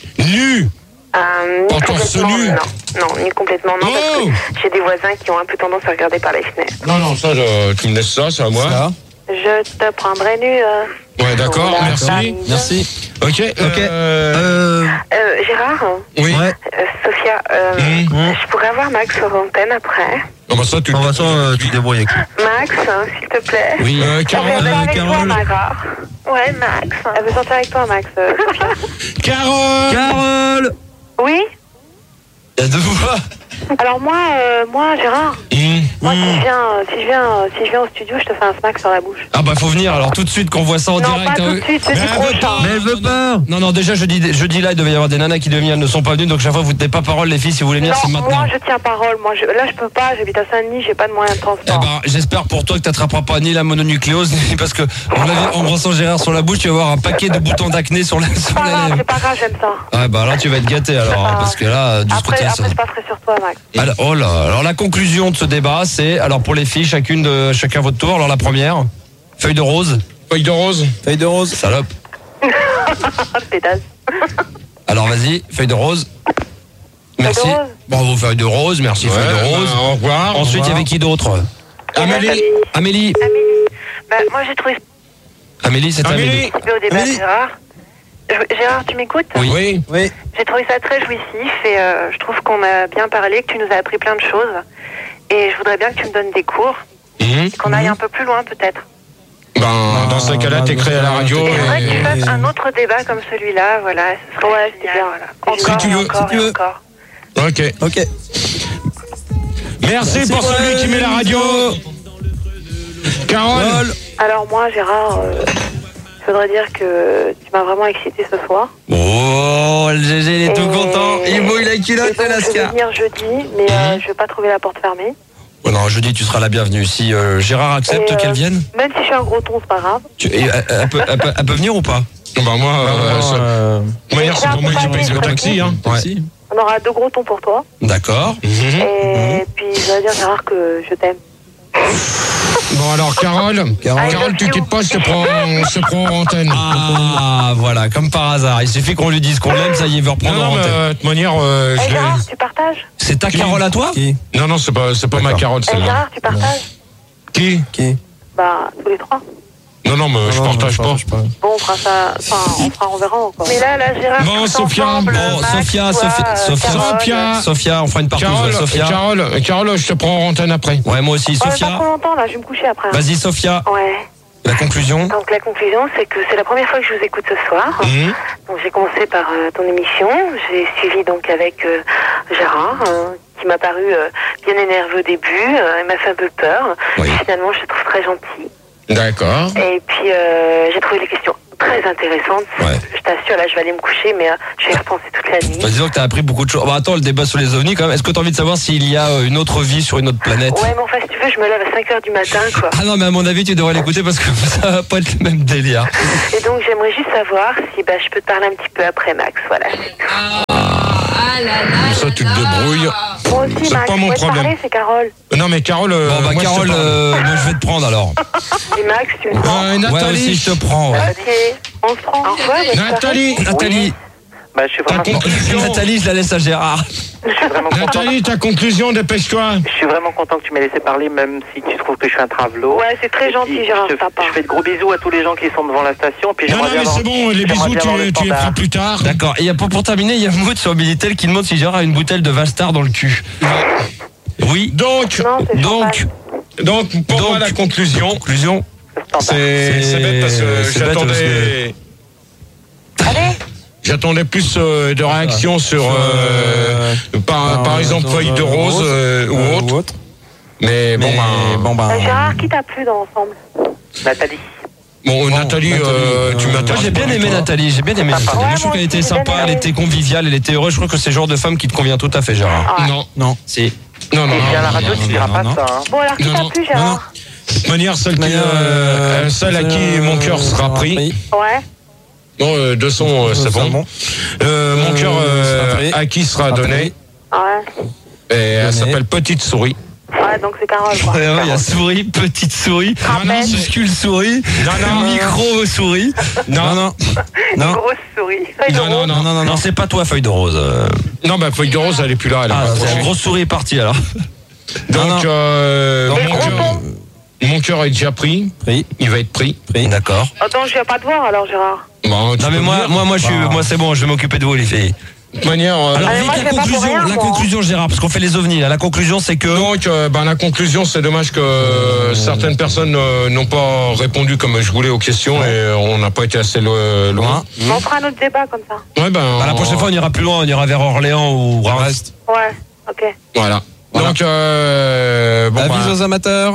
Nu? Euh, Pas ni torse complètement, nu. non. Non, ni complètement non, Oh parce que j'ai des voisins qui ont un peu tendance à regarder par les fenêtres. Non, non, ça, je- tu me laisses ça, c'est à moi. Ça. Je te prendrai nu. Euh, Ouais, d'accord, sur la merci. farine. Merci. Ok. Ok. Euh, Euh, Euh, Gérard, oui. ouais. euh, Sophia, euh, Mmh. je pourrais avoir Max sur l'antenne après. Oh, bah, ça, tu En façon, euh, tu te débrouilles avec lui. Max, hein, s'il te plaît. Oui. Euh, Elle veut Carole. sortir avec toi, Carole. Max. Ouais, Max. Elle veut sortir avec toi, Max. euh, Sophia. Carole. Carole. Oui. Il y a deux voix. Alors moi, euh, moi, Gérard, Mmh. moi, si je viens, euh, si je viens, euh, si je viens au studio, je te fais un smack sur la bouche. Ah bah faut venir alors tout de suite qu'on voit ça en non, direct. pas hein. tout de suite, c'est Mais du elle prochain. veut pas. Mais elle veut pas. Non non déjà jeudi jeudi là il devait y avoir des nanas qui devaient venir, elles ne sont pas venues donc chaque fois vous ne tenez pas parole les filles si vous voulez venir c'est Non, maintenant. moi je tiens parole. Moi, je, là je peux pas. J'habite à Saint-Denis, j'ai pas de moyen de Eh transport. ben, j'espère pour toi que t'attraperas pas ni la mononucléose ni parce que on avait en brossant Gérard sur la bouche tu vas avoir un paquet de boutons d'acné sur, la, sur C'est pas les grave, lèvres. c'est pas grave, j'aime ça. Ah bah là tu vas être gâté alors hein, pas parce que là du ce Après, côté ça. après je passerai sur toi, Max. Alors, oh là, alors la conclusion de ce débat c'est alors pour les filles chacune de chacun votre tour alors la première feuille de rose. Feuille de rose. Feuille de rose. Salope. Pétasse. Alors vas-y feuille de rose. Merci. Feuille de rose. Bravo feuille de rose merci Ouais, feuille de rose. bah, au revoir. Ensuite, il y au avait revoir. qui d'autre? Amélie. Amélie. Amélie. Bah, moi j'ai trouvé Amélie, c'est Amélie. Amélie. ça au débat, Gérard. Je- Gérard, tu m'écoutes? Oui. Oui. J'ai trouvé ça très jouissif et euh, je trouve qu'on a bien parlé, que tu nous as appris plein de choses. Et je voudrais bien que tu me donnes des cours, Mmh. qu'on aille un peu plus loin peut-être. Ben, dans ce cas-là, t'écris à la radio. Et j'aimerais que tu et- fasses un autre débat comme celui-là, voilà. Ce serait ouais, c'était bien. Voilà. Si Encore tu et veux, encore si tu et veux. encore. Ok. Ok. Merci, pour celui qui met la radio. Carole. Alors moi, Gérard, euh, je voudrais dire que tu m'as vraiment excité ce soir. Oh, le G G, il est tout Et- content. Il mouille la Et culotte, donc, c'est je vais Lascar. venir jeudi, mais euh, je vais pas trouver la porte fermée. Oh non, jeudi, tu seras la bienvenue. Si euh, Gérard accepte Et, euh, qu'elle vienne, Même si je suis un gros ton, c'est pas grave. tu, et, elle, elle peut, elle, peut, elle peut venir ou pas? Ben, moi, euh, ça- de toute manière, c'est pour moi qui paye le taxi, hein. Ouais. On aura deux gros tons pour toi. D'accord. Mhm. Et puis, je voudrais dire, Gérard, que je t'aime. Bon, alors, Carole. Carole, tu quittes pas, je te prends, je te prends en antenne. Ah, voilà, comme par hasard. Il suffit qu'on lui dise qu'on l'aime, ça y est, il veut Non, reprendre non, en mais antenne. euh, de toute manière, euh, Eh, je l'ai. Gérard, tu partages? C'est ta Qui? Carole à toi? Non, non, c'est pas, c'est pas ma D'accord. Carole, Eh, celle-là. Gérard, tu partages? Qui? Qui? Bah, tous les trois. Non, non, mais je partage pas. Bon, on fera ça. Enfin, on fera, on verra encore. Mais là, là, Gérard, Bon, tous Sophia. ensemble, Bon, Max, Sophia, toi, Sophia, euh, Sophia. Carole. Sophia. Sophia, on fera une partouze, Carole, ouais, Sophia. Carole, Carole, je te prends en antenne après. Ouais, moi aussi, Oh, mais pas Sophia. trop longtemps, là, je vais me coucher après. Vas-y, Sophia. Ouais. La conclusion. Donc, la conclusion, c'est que c'est la première fois que je vous écoute ce soir. Mhm. Donc, j'ai commencé par euh, ton émission. J'ai suivi donc avec euh, Gérard, euh, qui m'a paru euh, bien énervé au début. Euh, il m'a fait un peu peur. Oui. Finalement, je le trouve très gentil. D'accord. Et puis, euh, j'ai trouvé les questions très intéressantes. Ouais. Je t'assure, là, je vais aller me coucher, mais euh, je vais y repenser toute la nuit. Bah, disons que t'as appris beaucoup de choses. Bon, attends, le débat sur les ovnis, quand même. Est-ce que t'as envie de savoir s'il y a euh, une autre vie sur une autre planète? Ouais, mais enfin, si tu veux, je me lève à cinq heures du matin, quoi. Ah non, mais à mon avis, tu devrais l'écouter parce que ça va pas être le même délire. Et donc, j'aimerais juste savoir si bah, je peux te parler un petit peu après, Max. Voilà. Ah là là. Ça, tu te débrouilles. Moi aussi, C'est Max, pas mon moi, te problème. parler, c'est Carole. Non, mais Carole. euh, Bon, bah, moi, je te Carole, parle. euh, moi, je vais te prendre alors. Et Max, tu me prends. Euh, Ouais, Nathalie. aussi, je te prends, ouais. Ok. On se prend. Au revoir, bonne soirée. Nathalie. Nathalie, Bah, je suis Ta vraiment, conclusion. Nathalie, je la laisse à Gérard. je suis vraiment content. Nathalie, ta conclusion, dépêche-toi. Je suis vraiment content que tu m'aies laissé parler, même si tu trouves que je suis un travelo. Ouais, c'est très gentil, Et Gérard, je, sympa. je fais de gros bisous à tous les gens qui sont devant la station. Puis Non, non, j'aimerais bien mais avoir- c'est bon, les j'aimerais bisous, bien avoir le tu, tu les standard. feras plus tard. D'accord. Et pour, pour terminer, il y a Maud sur Minitel qui demande si Gérard a une bouteille de Valstar dans le cul. Oui. Donc, Non, c'est Donc, champagne. donc pour Donc, moi, la conclusion, conclusion. Standard. c'est c'est bête parce que c'est bête j'attendais. Allez. J'attendais plus euh, de réactions sur, euh, par, par exemple, feuille de rose euh, ou autre. Mais bon, Mais ben, bon, ben. Euh, Gérard, qui t'a plu dans l'ensemble? Nathalie. bon, Nathalie, euh, tu Moi, m'intéresses. j'ai bien pas, aimé toi. Nathalie, j'ai bien aimé Nathalie. Ouais, Je trouve moi qu'elle était aussi, j'ai bien sympa, elle aimé. était conviviale, elle était heureuse. Je trouve que c'est le genre de femme qui te convient tout à fait, Gérard. Ah. Non, Non. Si. non, non. Et puis à la non, radio, non, tu diras non, pas non. ça. Hein. Bon, alors, qui Non, t'a non, plu, non, Gérard? De toute manière, celle, qui, manière, euh, celle à qui mon cœur sera pris. Ouais. Bon, euh, de son, euh, c'est bon. Euh, mon cœur euh, sera pris. à qui sera Sera donné. Ouais. Et elle Donné. s'appelle Petite Souris. Ouais, donc c'est Carole, quoi. Ouais, ouais, il y a souris, petite souris, Ramène. minuscule souris, Non, non, micro souris. Non, non, Une non. grosse souris. Feuille de Non, non, rose. Non, non, non, non, c'est pas toi, feuille de rose. euh. non, bah feuille de rose, elle est plus là. Elle est Ah, pas c'est la accrochée. grosse souris est partie alors. Donc, non, non. euh, Non, Et mon gros cœur- pont. mon cœur est déjà pris. Pris, Il va être pris. pris, d'accord. Attends, je viens pas te voir alors, Gérard. Bon, tu Non peux mais me moi, dire. moi, moi, je suis, Bah, moi c'est bon, je vais m'occuper de vous les filles. De toute manière, euh, Alors Ah, mais vite moi, la je vais pas pour conclusion, rien, la moi, hein. conclusion Gérard, parce qu'on fait les ovnis. Là, la conclusion c'est que. donc, euh, ben, la conclusion, c'est dommage que euh, certaines personnes euh, n'ont pas répondu comme je voulais aux questions et euh, on n'a pas été assez lo- loin. On fera un autre débat comme ça. Ouais, ben, Bah, la prochaine fois on ira plus loin, on ira vers Orléans ou Brest. Ouais, ok. Voilà. Voilà. Donc, euh, bon, Avis ben, aux amateurs.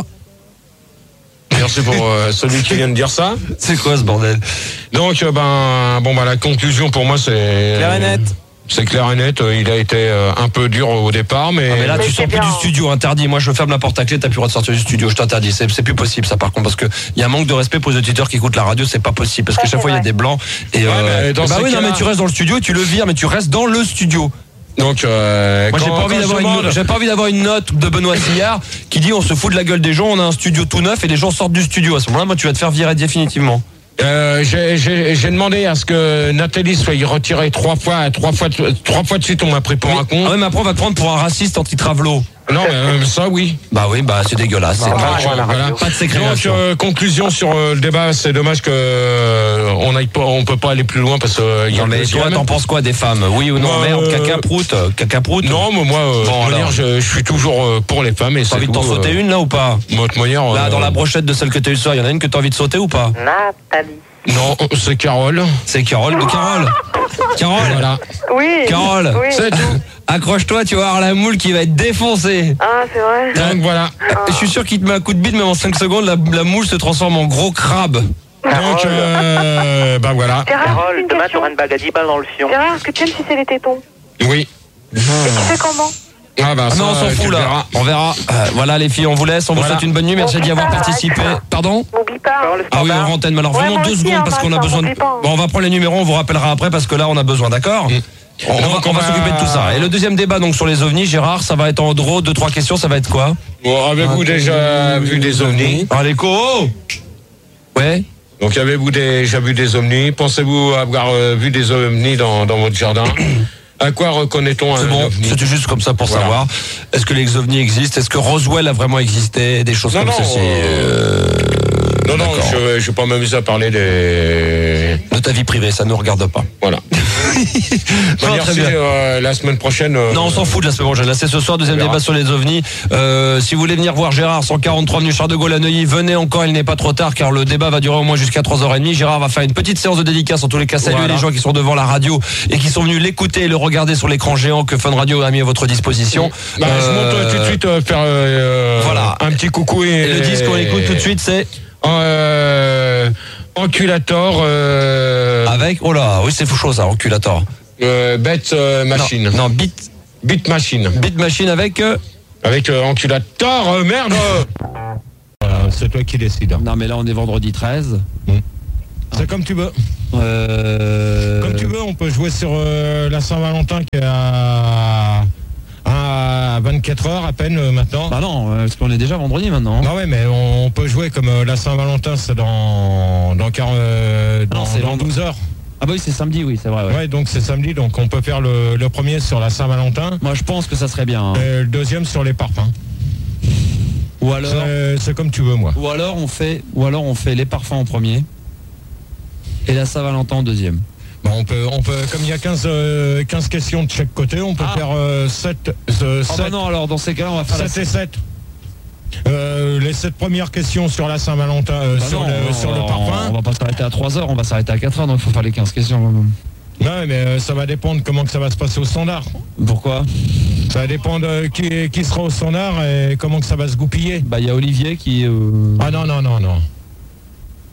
merci pour euh, celui qui vient de dire ça. C'est quoi ce bordel? Donc, euh, ben, bon, ben, la conclusion pour moi, c'est. Clair et net. C'est clair et net. euh, Il a été euh, un peu dur au départ, mais. Ah, mais là Mais tu c'est sors plus bien. du studio, interdit. Moi je ferme la porte à clé, t'as plus le droit de sortir du studio, je t'interdis. C'est c'est plus possible ça par contre parce que il y a un manque de respect pour les auditeurs qui écoutent la radio, c'est pas possible parce que Ça, chaque c'est fois il y a vrai. des blancs et Ouais, euh, mais dans bah ces oui non cas-là- mais tu restes dans le studio, et tu le vires mais tu restes dans le studio. Donc, euh, Moi j'ai quand- pas envie quand je d'avoir demande- une, j'ai pas envie d'avoir une note de Benoît Sillard qui dit on se fout de la gueule des gens, on a un studio tout neuf et les gens sortent du studio. À ce moment-là, moi tu vas te faire virer définitivement. Euh, j'ai- J'ai j'ai demandé à ce que Nathalie soit retirée trois fois, trois fois, trois fois de suite. On m'a pris pour un con. Ah ouais, mais après on va te prendre pour un raciste anti-travelo. Non, mais euh, ça, oui. Bah oui, bah c'est dégueulasse. C'est Ah, pas, voilà, voilà. pas de Donc, ségrégation. euh, conclusion sur euh, le débat, c'est dommage que euh, on aille pas, on peut pas aller plus loin parce que euh, il y a Non le mais toi deuxième. t'en penses quoi des femmes? Oui ou non? Bah, Merde, euh, caca prout, caca prout. Non, mais moi, euh, Bon, de toute manière, alors. je, je suis toujours euh, pour les femmes et T'as c'est envie de tout, t'en sauter euh, une là ou pas? moi, de toute manière, Là euh, dans la brochette de celle que t'as eu ce soir, il y en a une que t'as envie de sauter ou pas? Nathalie. non, c'est Carole. C'est Carole. De Carole. Carole. Voilà. Oui. Carole. Oui. C'est tout. Accroche-toi, tu vas avoir la moule qui va être défoncée. Ah, c'est vrai. Donc voilà. Je suis sûr qu'il te met un coup de bite, même en cinq secondes, la, la moule se transforme en gros crabe. Donc, euh, bah voilà. Gérard, Carole, une demain question. t'auras une bague à dix balles dans le fion. Gérard, est-ce que tu aimes sucer les tétons? Oui. Et tu fais comment? Ah bah Ah ça, non, on s'en tu fout le là. verras. On verra. Euh, voilà les filles, on vous laisse. On vous Voilà. souhaite une bonne nuit. Merci On d'y avoir fait ça, participé. Max. Pardon? N'oublie pas. Carole, le Ah oui, standard. en antenne. Mais alors Ouais, vraiment moi deux aussi, secondes hein, parce qu'on a Max, besoin de. n'oublie pas. Bon, on va prendre les numéros, on vous rappellera après parce que là on a besoin, d'accord? On, va, Donc, on on va va- s'occuper de tout ça. Et le deuxième débat donc sur les ovnis, Gérard, ça va être en gros deux trois questions. Ça va être quoi? Bon, avez-vous déjà vu des ovnis? Allez, co. Ouais. Donc, avez-vous déjà vu des ovnis? Pensez-vous avoir euh, vu des ovnis dans, dans votre jardin? À quoi reconnaît-on un C'est bon, ovni? c'était juste comme ça pour Voilà. savoir. Est-ce que les ovnis existent? Est-ce que Roswell a vraiment existé? Des choses Non, comme non, ceci. euh, Non, non, D'accord. je ne vais pas m'amuser à parler des... De ta vie privée, ça ne nous regarde pas. Voilà. Non, Merci, très bien. euh, la semaine prochaine... euh, Non, on s'en fout de la semaine prochaine. Là, c'est ce soir, deuxième On verra. débat sur les ovnis. Euh, si vous voulez venir voir Gérard, cent quarante-trois avenue Charles de Gaulle à Neuilly, venez encore, il n'est pas trop tard, car le débat va durer au moins jusqu'à trois heures trente. Gérard va faire une petite séance de dédicace, en tous les cas, saluer Voilà. les gens qui sont devant la radio et qui sont venus l'écouter et le regarder sur l'écran géant que Fun Radio a mis à votre disposition. Bah, je monte euh, tout de suite euh, faire euh, Voilà. un petit coucou et... Et le disque qu'on écoute tout de suite, c'est... Euh, Enculator. Euh, Avec, oh là, oui, c'est fou chaud ça, Enculator. Euh, Bet euh, Machine. Non, non, Beat. Beat Machine. Beat Machine avec. Euh... Avec euh, Enculator, euh, merde. Voilà, c'est toi qui décides. Non, mais là, on est vendredi treize. Mmh. C'est comme tu veux. Euh... Comme tu veux, on peut jouer sur euh, la Saint-Valentin qui est à, à vingt-quatre heures à peine euh, maintenant. Bah non, euh, parce qu'on est déjà vendredi maintenant. Ah ouais, mais on, on peut jouer comme euh, la Saint-Valentin, c'est dans, dans, euh, dans, non, c'est dans douze heures. Ah bah oui, c'est samedi, oui, c'est vrai. Ouais, ouais donc c'est samedi, donc on peut faire le, le premier sur la Saint-Valentin. Moi, je pense que ça serait bien. Hein. Et le deuxième sur les parfums. Ou alors, c'est, c'est comme tu veux, moi. Ou alors on fait, ou alors on fait les parfums en premier et la Saint-Valentin en deuxième. Bon, on peut, on peut, comme il y a quinze, euh, quinze questions de chaque côté, on peut ah. faire euh, sept. Euh, oh bah non, alors dans ces cas-là, on va faire sept et sept. Euh, les sept premières questions sur la Saint-Valentin, euh, bah sur, non, le, non, sur le parfum. On va pas s'arrêter à trois heures, on va s'arrêter à quatre heures, donc il faut faire les quinze questions. Non, mais euh, ça va dépendre comment que ça va se passer au standard. Pourquoi ? Ça va dépendre euh, qui, qui sera au standard et comment que ça va se goupiller. Bah, il y a Olivier qui... Euh... Ah non, non, non, non. Quoi ?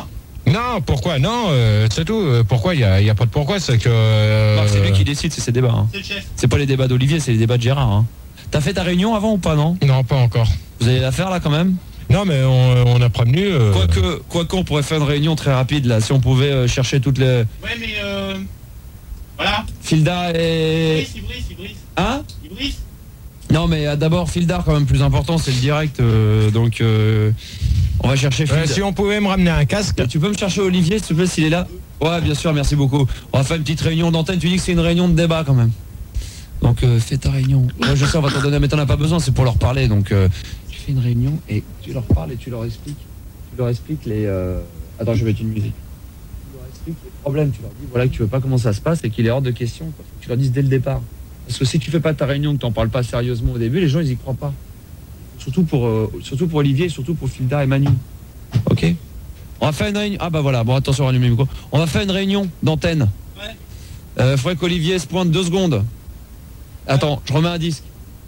Non, pourquoi ? Non, euh, c'est tout. Pourquoi ? Il n'y a, y a pas de pourquoi, c'est que... Euh... Bah, c'est lui qui décide, c'est ses débats. Hein. C'est le chef. C'est pas les débats d'Olivier, c'est les débats de Gérard. Hein. T'as fait ta réunion avant ou pas, non ? Non, pas encore. Vous allez la faire là quand même ? Non, mais on, on a prévenu. Euh... Quoique, quoique, on pourrait faire une réunion très rapide là, si on pouvait euh, chercher toutes les. Ouais, mais euh. Voilà. Filda et. Il brise, il brise. Hein ? Il brise. Non, mais euh, d'abord, Fildar, quand même, plus important, c'est le direct. Euh, donc, euh, on va chercher Fildar. Euh, si on pouvait me ramener un casque. Tu peux me chercher Olivier, s'il te plaît, s'il est là ? Ouais, bien sûr, merci beaucoup. On va faire une petite réunion d'antenne. Tu dis que c'est une réunion de débat quand même. Donc, euh, fais ta réunion. Moi, je sais, on va t'en donner, mais t'en as pas besoin, c'est pour leur parler. Donc, euh, tu fais une réunion et tu leur parles et tu leur expliques. Tu leur expliques les. Euh... Attends, je vais mettre une musique. Tu leur expliques les problèmes. Tu leur dis, voilà, que tu veux pas comment ça se passe et qu'il est hors de question. Quoi. Tu leur dis dès le départ. Parce que si tu fais pas ta réunion, que t'en parles pas sérieusement au début, les gens ils y croient pas. Surtout pour, euh, surtout pour Olivier, surtout pour Filda et Manu. Ok. On va faire une réunion. Ah bah voilà. Bon, attention, rallume le micro. On va faire une réunion d'antenne. Ouais. Euh, faudrait qu'Olivier se pointe deux secondes. Attends, je remets un disque.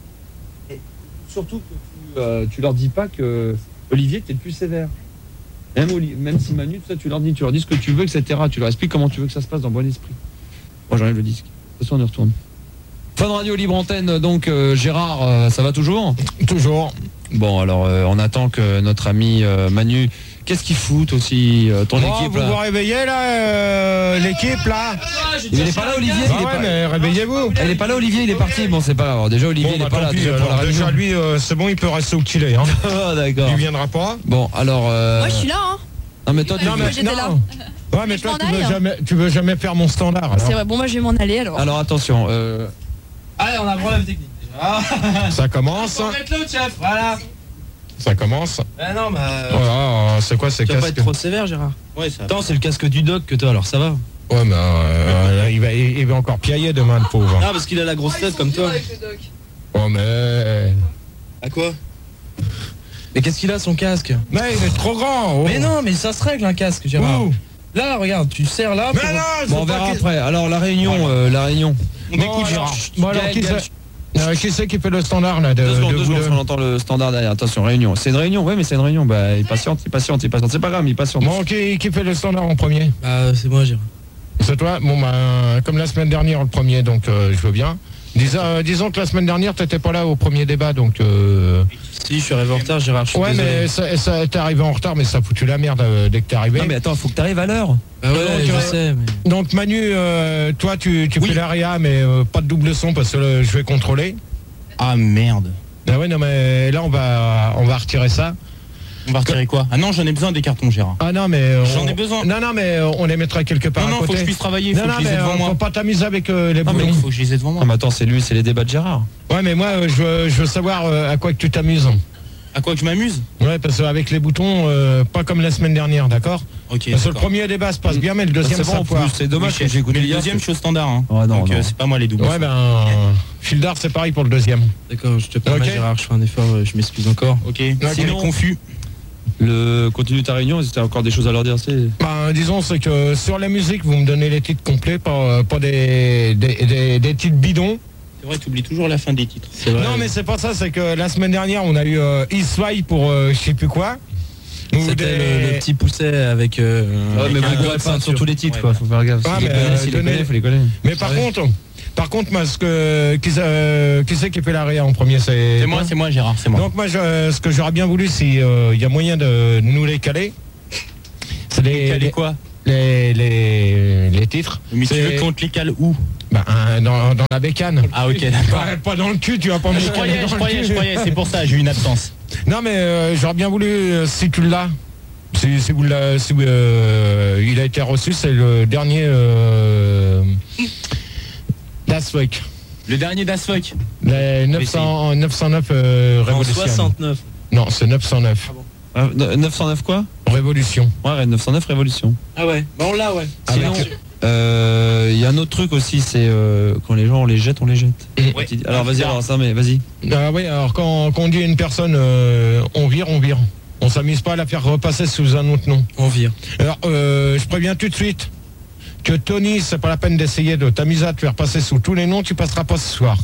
Et surtout que tu, euh, tu leur dis pas que Olivier t'es le plus sévère. Même, même si Manu, tout ça, tu leur dis, tu leur dis ce que tu veux, et cetera. Tu leur expliques comment tu veux que ça se passe dans bon esprit. Moi, j'enlève le disque. De toute façon, on y retourne. Fun Radio Libre Antenne, donc euh, Gérard, euh, ça va toujours ? Toujours. Bon, alors euh, on attend que notre ami euh, Manu. Qu'est-ce qu'il fout aussi euh, ton bon, équipe vous là vous réveillez là, euh, l'équipe là. Il n'est pas là, Olivier. Bah il est ouais, pas... mais réveillez-vous. Elle n'est pas là, Olivier. Il est parti. Bon, c'est pas grave. Déjà, Olivier, bon, il n'est bah, pas là. Pis, Déjà, alors, pour la déjà lui, euh, c'est bon, il peut rester où qu'il est. Hein. Oh, d'accord. Il viendra pas. Bon, alors. Euh... Moi, je suis là. Hein. Non, mais toi, tu non, veux... mais j'étais là. Ouais, mais, mais toi, tu veux, jamais, tu veux jamais faire mon standard. Alors. C'est vrai. Bon, moi, je vais m'en aller alors. Alors, attention. Euh... Allez, on a un problème technique déjà. Ça commence. On va mettre l'autre, chef. Voilà. Ça commence. Ben non, bah. Euh... Voilà, c'est quoi ces casques ? Tu vas pas être trop sévère, Gérard. Ouais, ça. Attends, c'est le casque du doc que toi, alors ça va. Ouais, mais euh, il, va, il va encore piailler demain, le pauvre. Non, parce qu'il a la grosse tête comme toi. Oh, mais. À quoi ? Mais qu'est-ce qu'il a, son casque ? Mais il est trop grand. Oh. Mais non, mais ça se règle un casque, Gérard. Ouh. Là, regarde, tu serres là. Mais pour... non, bon, on verra après. Alors, la réunion, voilà. euh, la réunion. On bon, écoute, Gérard. Bon, alors, qui c'est Euh, qui c'est qui fait le standard là de, Deux secondes, de deux secondes, on entend le standard derrière. Attention, réunion. C'est une réunion, oui, mais c'est une réunion. Bah, il patiente, il patiente, il patiente. C'est pas grave, il patiente. Bon, qui, qui fait le standard en premier ? Bah, c'est moi, Gérard. C'est toi ? Bon, bah, comme la semaine dernière, le premier, donc euh, je veux bien. Dis, euh, disons que la semaine dernière, t'étais pas là au premier débat, donc. Euh... Si, je suis arrivé en retard, Gérard. Je suis ouais, désolé. Mais ça, ça, t'es arrivé en retard, mais ça a foutu la merde euh, dès que t'es arrivé. Non, mais attends, faut que t'arrives à l'heure. Bah ouais, donc, je euh, sais. Mais... Donc, Manu, euh, toi, tu, tu oui. fais l'aria, mais euh, pas de double son parce que euh, je vais contrôler. Ah merde. Ah ouais, non, mais là, on va, on va retirer ça. On va retirer quoi ? Ah non, j'en ai besoin des cartons, Gérard. Ah non, mais... On... J'en ai besoin. Non, non, mais on les mettra quelque part non, non, à côté. faut que je puisse travailler, faut non, que non, je les ai devant euh, moi. Faut pas t'amuser avec euh, les boulons. Non, mais il faut que je les ai devant moi. Non, mais attends, c'est lui, c'est les débats de Gérard. Ouais, mais moi, euh, je, veux, je veux savoir euh, à quoi que tu t'amuses. À quoi que je m'amuse ? Ouais, parce qu'avec les boutons, euh, pas comme la semaine dernière, d'accord ? Ok. Parce que le premier débat se passe bien, mais le deuxième, c'est bon, ça foire. C'est dommage oui, que j'ai écouté le deuxième, je suis au standard. Hein. Ouais, non, donc non. Euh, c'est pas moi les doubles. Ouais, ben, euh, Fildar, c'est pareil pour le deuxième. D'accord, je te permets, okay. Gérard, je fais un effort, je m'excuse encore. Ok. okay. Sinon, confus. Le continue ta réunion, il y a encore des choses à leur dire. C'est... Ben, disons, c'est que sur la musique, vous me donnez les titres complets, pas, pas des, des, des, des titres bidons. C'est vrai, tu oublies toujours la fin des titres. C'est vrai. Non, mais c'est pas ça, c'est que la semaine dernière, on a eu euh, Isfai pour euh, je sais plus quoi. C'était le, le petit pousset avec. Euh, ouais, mais avec vous pouvez pas sur tous les titres, ouais, quoi. Faut faire gaffe. Ah, Si mais, les connaissent, euh, si les donnez- connaissent, faut les connaître. Mais par Ouais. contre, par contre, moi, ce que, qui, euh, qui c'est qui fait la réa en premier, c'est. C'est moi, c'est moi, Gérard, c'est moi. Donc moi, je- ce que j'aurais bien voulu, si il y a moyen de nous les caler, c'est les, Caler les- quoi les, les, les titres. Mais tu C'est- veux qu'on te les cale où? Bah, un- dans, dans la bécane. Ah ok, d'accord. Pas, pas dans le cul, tu vas pas me Je les caler croyais, dans je le croyais, cul. je croyais, c'est pour ça, j'ai eu une absence. Non mais euh, j'aurais bien voulu, euh, si tu l'as, si, si vous l'a- si, euh, il a été reçu, c'est le dernier euh, Das Fuck. Le dernier Das Fuck. Les neuf cents, neuf cent neuf euh, En Révolution. soixante-neuf. Non, c'est neuf cent neuf. Ah, neuf cent neuf quoi? Révolution. Ouais, neuf cent neuf Révolution. Ah ouais, bah on l'a, ouais. Sinon, euh, il y a un autre truc aussi, c'est euh, quand les gens on les jette, on les jette. Ouais. Alors vas-y, alors ça, mais vas-y. Ah oui, alors quand, quand on dit à une personne, euh, on vire, on vire. On s'amuse pas à la faire repasser sous un autre nom. On vire. Alors, euh, je préviens tout de suite que Tony, c'est pas la peine d'essayer de t'amuser à te faire passer sous tous les noms, tu passeras pas ce soir.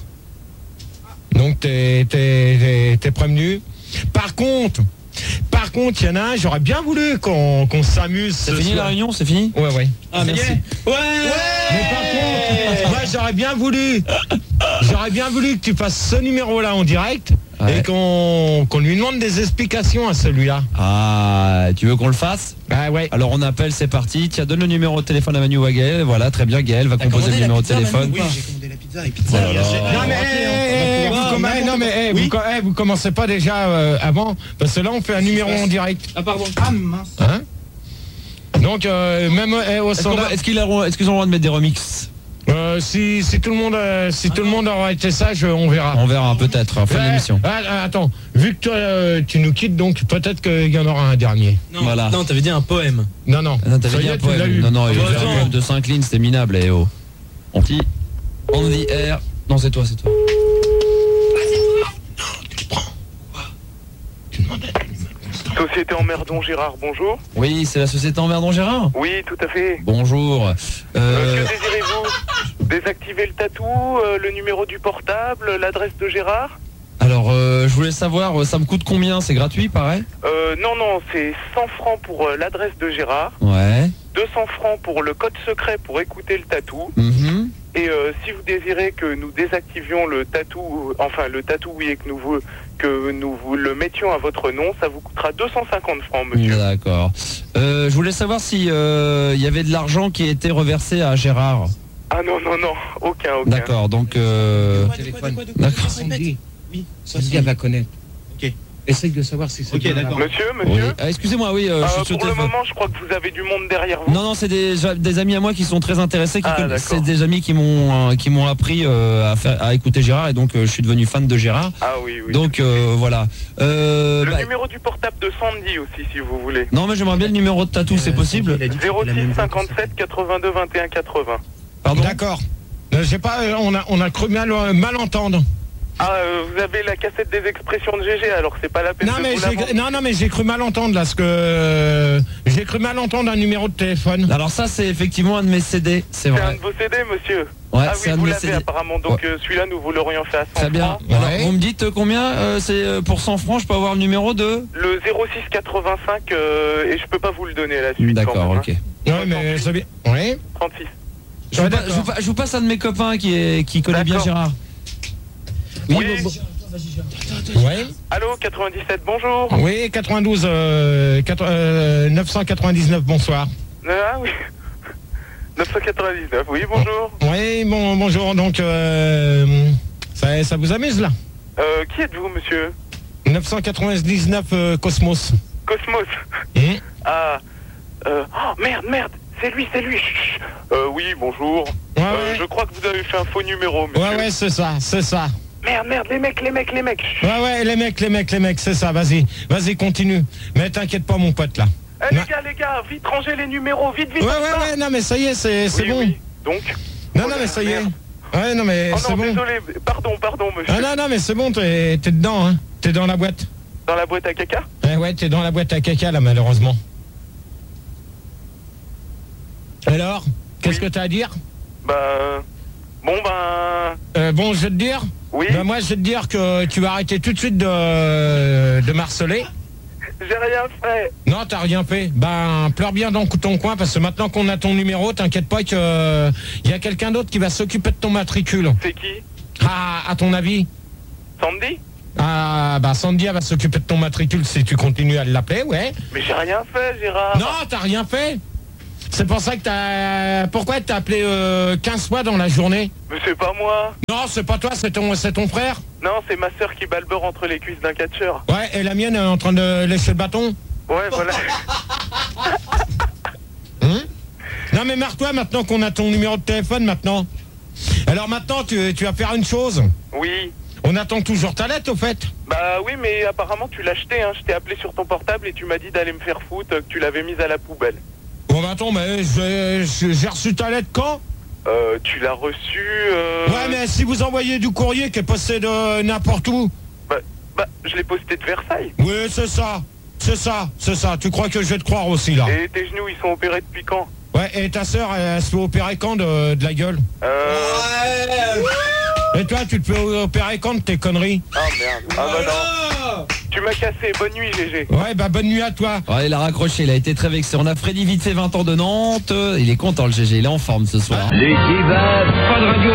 Donc, t'es, t'es, t'es, t'es prévenu. Par contre, par contre, il y en a un, j'aurais bien voulu qu'on, qu'on s'amuse. C'est ce fini soir. la réunion, c'est fini? Ouais, ouais. Ah merci. Ouais. Mais par contre, moi j'aurais bien voulu, j'aurais bien voulu que tu fasses ce numéro-là en direct Ouais. et qu'on, qu'on lui demande des explications à celui-là. Ah, tu veux qu'on le fasse? Ah ouais. Alors on appelle, c'est parti. Tiens, donne le numéro de téléphone à Manu ou à Gaël. Voilà, très bien, Gaël va composer le numéro de téléphone. Oui, j'ai commandé la pizza et pizza. Oh là là. Non mais, eh, eh, vous, comm- eh, non, mais eh, Oui. vous, co- eh, vous commencez pas déjà euh, avant, parce que là on fait un numéro en direct. Ah pardon. Ah mince. Hein Donc euh, même eh, au Est-ce qu'on standard, va- est-ce qu'ils auront- est-ce qu'ils ont le droit de mettre des remixes? euh, si, si tout le monde, euh, si tout le monde aura été sage, on verra. On verra peut-être en fin Ouais, d'émission. ah, ah, attends, vu que toi euh, tu nous quittes, donc peut-être qu'il y en aura un dernier. Non, Voilà. non, t'avais dit un poème. Non, non. Ah non, t'avais Ça y dit est, un tu l'as poème. eu. Non, non, il Oh, va faire un attends. poème de cinq lignes, c'était minable, eh oh. On dit on the air. Non, c'est toi, c'est toi. Société Emmerdon Gérard, bonjour. Oui, c'est la société Emmerdon Gérard. Oui, tout à fait. Bonjour. Euh, Euh, que désirez-vous? Désactiver le tatou, euh, le numéro du portable, l'adresse de Gérard? alors, euh, je voulais savoir, ça me coûte combien? C'est gratuit, pareil? euh, Non, non, c'est cent francs pour euh, l'adresse de Gérard, Ouais. deux cents francs pour le code secret pour écouter le tatou. Mhm. Et euh, si vous désirez que nous désactivions le tatou, enfin le tatou, oui, et que nous, vous, que nous vous le mettions à votre nom, ça vous coûtera deux cent cinquante francs, monsieur. D'accord. Euh, je voulais savoir si euh, il y avait de l'argent qui était reversé à Gérard. Ah non, non, non, aucun, aucun. D'accord, donc... Euh... Téléphone. D'accord. Sandy. Oui, Sandy, Sandy. elle va connaître. Ok. Essaye de savoir si c'est Ok, bien là. d'accord. Monsieur, Oui. monsieur Ah, excusez-moi, oui, euh, Euh, je suis sur Pour le téléphone. moment, je crois que vous avez du monde derrière vous. Non, non, c'est des, des amis à moi qui sont très intéressés. Qui Ah, connaissent- d'accord. c'est des amis qui m'ont euh, qui m'ont appris euh, à, faire, à écouter Gérard et donc euh, je suis devenu fan de Gérard. Ah oui, oui. Donc euh, voilà. Euh, Le bah, numéro du portable de Sandy aussi, si vous voulez. non, mais j'aimerais bien le numéro de tatou, c'est possible? zéro six cinquante-sept quatre-vingt-deux vingt et un quatre-vingts. Pardon? D'accord. Euh, j'ai pas, euh, on a, on a cru mal, euh, mal entendre. Ah, euh, vous avez la cassette des expressions de G G, alors c'est pas la peine Non de mais, vous la j'ai, vendre. non, non mais j'ai cru mal entendre là, parce que euh, j'ai cru mal entendre un numéro de téléphone. Alors ça, c'est effectivement un de mes C D, c'est C'est un vrai. de vos C D, monsieur. Ouais, Ah c'est oui, un de vous mes l'avez C D. apparemment, donc Ouais. euh, celui-là, nous vous l'aurions fait à cent Très bien. francs. Alors, Ouais. vous me dites euh, combien euh, c'est euh, pour cent francs? Je peux avoir le numéro de? Le zéro six quatre-vingt-cinq, euh, et je peux pas vous le donner à la suite. D'accord, quand même, ok. hein. Ouais mais c'est bien. Oui. trente-six. Je vous, Ouais, pa- d'accord. je vous pa- je vous passe un de mes copains qui, est, qui connaît bien D'accord. Gérard. Oui. bon- Ouais. Allô, quatre-vingt-dix-sept, bonjour. Oui, quatre-vingt-douze, euh, quatre- euh, neuf cent quatre-vingt-dix-neuf, bonsoir. Ah oui. neuf cent quatre-vingt-dix-neuf, oui, bonjour. Oui, bon, bonjour, donc euh, ça, ça vous amuse là? Euh, qui êtes-vous, monsieur? neuf cent quatre-vingt-dix-neuf euh, Cosmos. Cosmos. Hum. Ah. Euh, oh, merde, merde. C'est lui, c'est lui. Chut, chut. Euh, oui, bonjour. Ouais, Euh, ouais. je crois que vous avez fait un faux numéro, monsieur. Ouais, ouais, c'est ça, c'est ça. Merde, merde, les mecs, les mecs, les mecs. Chut. Ouais, ouais, les mecs, les mecs, les mecs, c'est ça, vas-y. Vas-y, continue. Mais t'inquiète pas, mon pote, là. Eh, Non. les gars, les gars, vite rangez les numéros, vite, vite. Ouais, on ouais, part. ouais, non, mais ça y est, c'est c'est Oui, bon. oui. Donc. Non, Oh non, là, mais ça y est. merde. Ouais, non, mais Oh c'est non, bon. désolé. Pardon, pardon, monsieur. Ah non, non, mais c'est bon, t'es t'es dedans, hein. T'es dans la boîte. Dans la boîte à caca? Ouais, ouais, t'es dans la boîte à caca, là, malheureusement. Alors, qu'est-ce Oui. que t'as à dire? Bah. Bon, ben. euh, Bon, je vais te dire. Oui. Bah, moi, je vais te dire que tu vas arrêter tout de suite de, de marceler. J'ai rien fait. Non, t'as rien fait. Ben, pleure bien dans ton coin parce que maintenant qu'on a ton numéro, t'inquiète pas que euh, y a quelqu'un d'autre qui va s'occuper de ton matricule. C'est qui? Ah, à ton avis? Sandy? Ah, bah Sandy elle va s'occuper de ton matricule si tu continues à l'appeler, ouais. Mais j'ai rien fait, Gérard. Non, t'as rien fait. C'est pour ça que t'as... Pourquoi t'as appelé euh, quinze fois dans la journée? Mais c'est pas moi. Non, c'est pas toi, c'est ton, c'est ton frère. Non, c'est ma sœur qui bat le beurre entre les cuisses d'un catcheur. Ouais, et la mienne elle est en train de lécher le bâton. Ouais, voilà. Hein? Non mais marre-toi maintenant qu'on a ton numéro de téléphone maintenant. Alors maintenant tu, tu vas faire une chose. Oui. On attend toujours ta lettre au fait. Bah oui, mais apparemment tu l'as acheté, hein. Je t'ai appelé sur ton portable et tu m'as dit d'aller me faire foutre, que tu l'avais mise à la poubelle. Bon bah attends, mais j'ai, j'ai reçu ta lettre quand? Euh, tu l'as reçu... Euh... Ouais, mais si vous envoyez du courrier qui est posté de n'importe où. Bah, bah je l'ai posté de Versailles. Oui, c'est ça. C'est ça, c'est ça. Tu crois que je vais te croire aussi, là? Et tes genoux, ils sont opérés depuis quand? Ouais, et ta sœur, elle, elle se fait opérer quand de, de la gueule? Euh... Ouais. Et toi, tu te fais opérer quand de tes conneries? Ah merde. Ah bah non. Tu m'as cassé. Bonne nuit, G G. Ouais, bah bonne nuit à toi. Ouais, il a raccroché, il a été très vexé. On a Freddy vite fait vingt ans de Nantes. Il est content, le G G, il est en forme ce soir. Les kebabs, pas de radio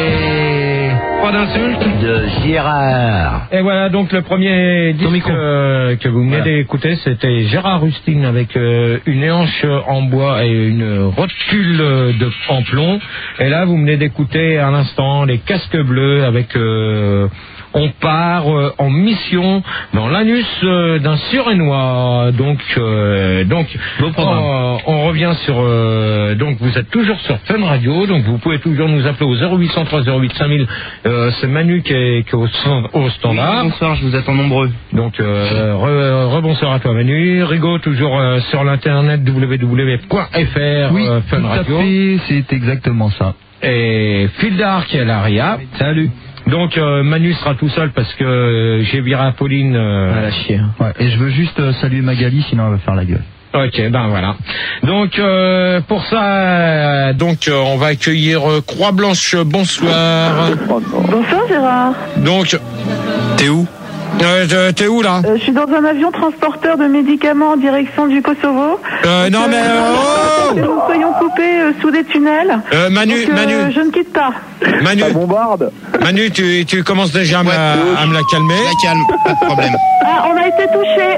et pas d'insultes de Gérard. Et voilà donc le premier disque euh, que vous venez voilà. d'écouter, c'était Gérard Rustine avec euh, une hanche en bois et une rotule de en plomb. Et là vous venez d'écouter à l'instant les Casques Bleus avec euh, On part euh, en mission dans l'anus euh, d'un Surénois. Donc, euh, donc, on, on revient sur. Euh, donc, vous êtes toujours sur Fun Radio. Donc, vous pouvez toujours nous appeler au zéro huit cent trois zéro huit cinq mille. Euh, c'est Manu qui est, qui est au, au standard. Oui, bonsoir, je vous attends nombreux. Donc, euh, re, rebonsoir à toi, Manu. Rigaud toujours euh, sur l'internet w w w point f r. Oui, euh, Fun tout Radio. à fait, c'est exactement ça. Et Fildar qui est à l'Aria. Salut. Donc euh, Manu sera tout seul parce que euh, j'ai viré à Pauline. Euh... À la chier. Ouais. Et je veux juste euh, saluer Magali, sinon elle va faire la gueule. Ok, ben voilà. Donc euh, pour ça, euh, donc euh, on va accueillir euh, Croix Blanche. Bonsoir. Bonsoir Gérard. Donc, t'es où? Euh, t'es où là? euh, Je suis dans un avion transporteur de médicaments en direction du Kosovo. Euh, non euh, mais oh que nous soyons coupés euh, sous des tunnels. Euh, Manu, donc, euh, Manu. Je ne quitte pas. Manu. Ça bombarde. Manu, tu, tu commences déjà à, ouais, me, à me la calmer. La calme, pas de problème. Ah, on a été touchés.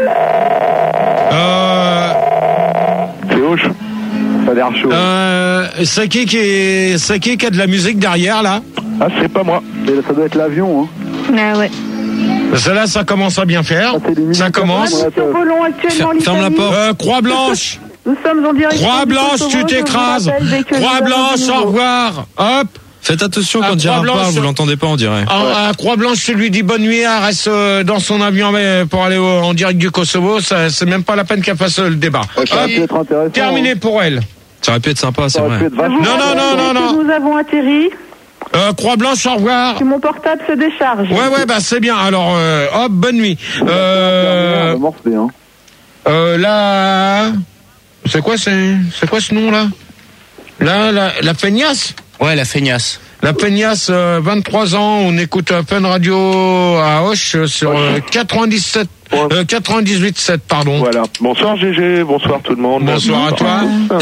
Euh. C'est hoche. Ça a l'air chaud. Euh, c'est qui qui est, c'est qui qui a de la musique derrière là? Ah, c'est pas moi. Mais ça doit être l'avion, hein. Ah ouais. Celle-là, ça commence à bien faire. Ah, ça commence. Nous survolons actuellement l'Italie. Ferme la porte. Euh, Croix Blanche. Nous sommes en direction. Croix Blanche, tu t'écrases. Croix Blanche, au revoir. Hop. Faites attention quand Gérard parle, vous l'entendez pas, on dirait. À, à Croix Blanche, tu lui dis bonne nuit, elle reste euh, dans son avion mais pour aller au, en direct du Kosovo. Ça, c'est même pas la peine qu'elle fasse le débat. Ouais, ça aurait pu être intéressant. Terminé hein. pour elle. Ça aurait pu être sympa, c'est Ça vrai. aurait pu être vachement- Non, non, non, non, non. Nous avons atterri. Euh, Croix Blanche, au revoir. Que mon portable se décharge. Ouais, ouais, bah c'est bien. Alors, euh, hop, bonne nuit. Euh, Morphée, hein. euh, là, c'est quoi, c'est, c'est quoi ce nom là? Là, la, la feignasse. Ouais, la feignasse. La Peignasse, euh, vingt-trois ans, on écoute euh, Fun Radio à Hoche euh, sur euh, quatre-vingt-dix-sept, euh, quatre-vingt-dix-huit sept, pardon. Voilà. Bonsoir G G, bonsoir tout le monde. Bonsoir à toi.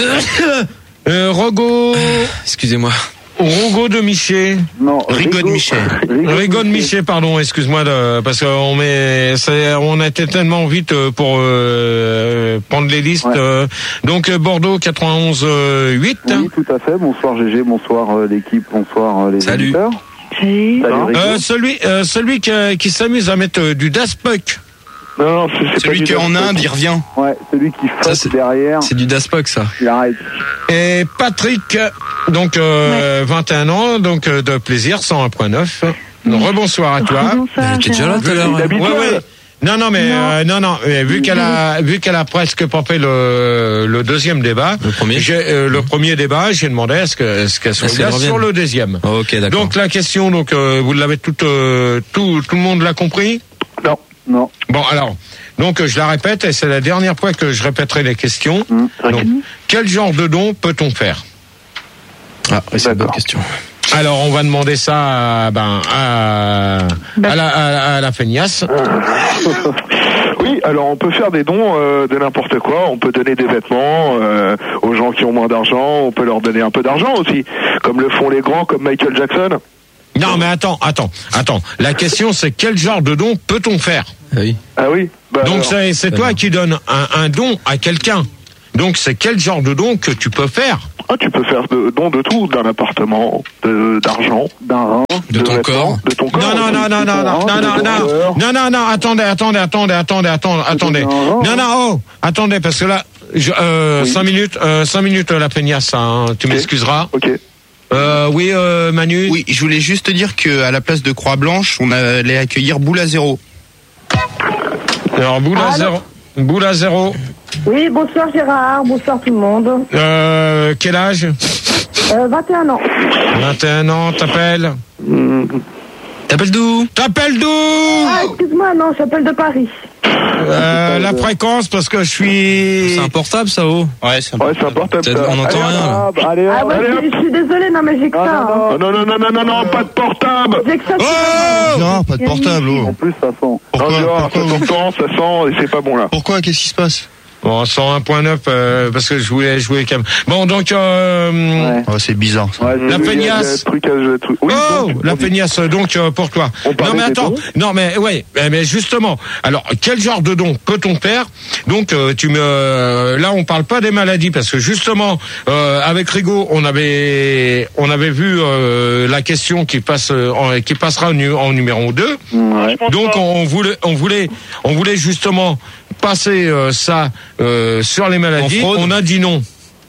euh, Rogo. Excusez-moi. Rogo de Miché. Non, Rigaud de Miché. Rigaud de Miché, pardon, excuse-moi, de, parce qu'on met, c'est, on a été tellement vite pour euh, prendre les listes. Ouais. Euh, donc Bordeaux quatre-vingt-onze huit. Oui, tout à fait. Bonsoir G G, bonsoir euh, l'équipe, bonsoir euh, les Salut. auditeurs. Oui. Salut, Rigaud. Euh, celui, euh, celui qui, qui s'amuse à mettre euh, du Daft Punk. Non, non, c'est, c'est Celui pas qui est en Inde, il revient. Ouais, celui qui Ça, flotte c'est- derrière, C'est du Daspok, ça. il arrête. Et Patrick, donc euh, vingt et un ans, donc euh, de plaisir, cent un virgule neuf. Rebonsoir à toi. Bonsoir, T'es déjà là tout à l'heure. Ouais, ouais. Non, non, mais euh, non, non. mais vu qu'elle a, vu qu'elle a presque pas fait le, le deuxième débat, Le premier. j'ai, euh, le premier débat, j'ai demandé est-ce que, est-ce qu'elle soit Est-ce qu'elle là revienne sur le deuxième. Oh, ok, d'accord. Donc la question, donc euh, vous l'avez toute, euh, tout, tout le monde l'a compris. Non, non. Bon, alors, donc euh, je la répète, et c'est la dernière fois que je répéterai les questions. Mmh. Donc, quel genre de don peut-on faire? Ah, oui, c'est une bonne D'accord. question. Alors, on va demander ça à, ben, à, à la, à, à la feignasse. Oui, alors on peut faire des dons euh, de n'importe quoi. On peut donner des vêtements euh, aux gens qui ont moins d'argent. On peut leur donner un peu d'argent aussi, comme le font les grands, comme Michael Jackson. Non, mais attends, attends, attends. La question, c'est quel genre de don peut-on faire? Ah oui. Ah oui. Bah, Donc alors, c'est, c'est toi qui donnes un, un don à quelqu'un. Donc c'est quel genre de don que tu peux faire? Ah, tu peux faire de, don de tout, d'un appartement, de, d'argent, d'un rein, de, de ton vêtements, corps, de ton corps. Non, non, non, non, non, non, non, non, non, non, non, non, attendez, attendez, attendez, attendez, attendez, attendez. Non, non, oh, attendez, parce que là, je, euh, oui. cinq minutes, euh, cinq minutes la peignasse, hein, tu okay. m'excuseras. Ok. Euh, oui, euh, Manu. Oui, je voulais juste te dire que à la place de Croix Blanche, on allait accueillir Boule à zéro. Alors Boule à zéro. Boule à zéro. Oui, bonsoir Gérard, bonsoir tout le monde. Euh, quel âge? euh, vingt et un ans. vingt et un ans, t'appelles mmh. T'appelles d'où? T'appelles d'où? Ah, excuse-moi, non, j'appelle de Paris. Euh, la fréquence, parce que je suis... C'est un portable, ça, oh? Ouais, c'est un, ouais, c'est un portable. Ça. On n'entend rien, là. Allez, ah ouais, allez, je, je suis désolée, non, mais j'ai que ça. Non, non, non, non, non, non, non, pas de portable. J'ai que ça. Oh non, pas de portable, oh. En plus, ça sent. Pourquoi, non, Gérard, pourquoi ça sent, ça sent, et c'est pas bon, là. Pourquoi? Qu'est-ce qui se passe? Bon, cent un point neuf, euh, parce que je voulais jouer quand même. Bon, donc, euh, ouais. Oh, c'est bizarre, ça. Ouais, la peignasse. Truc à, truc. Oui, oh, donc, la peignasse, donc, euh, pour toi. Non, mais attends. Non, mais, ouais, mais justement. Alors, quel genre de don peut-on faire? Donc, euh, tu me, euh, là, on parle pas des maladies, parce que justement, euh, avec Rigaud, on avait, on avait vu, euh, la question qui passe, en, qui passera en, en numéro deux. Ouais. Donc, on voulait, on voulait, on voulait justement passer euh, ça euh, sur les maladies. On a dit non.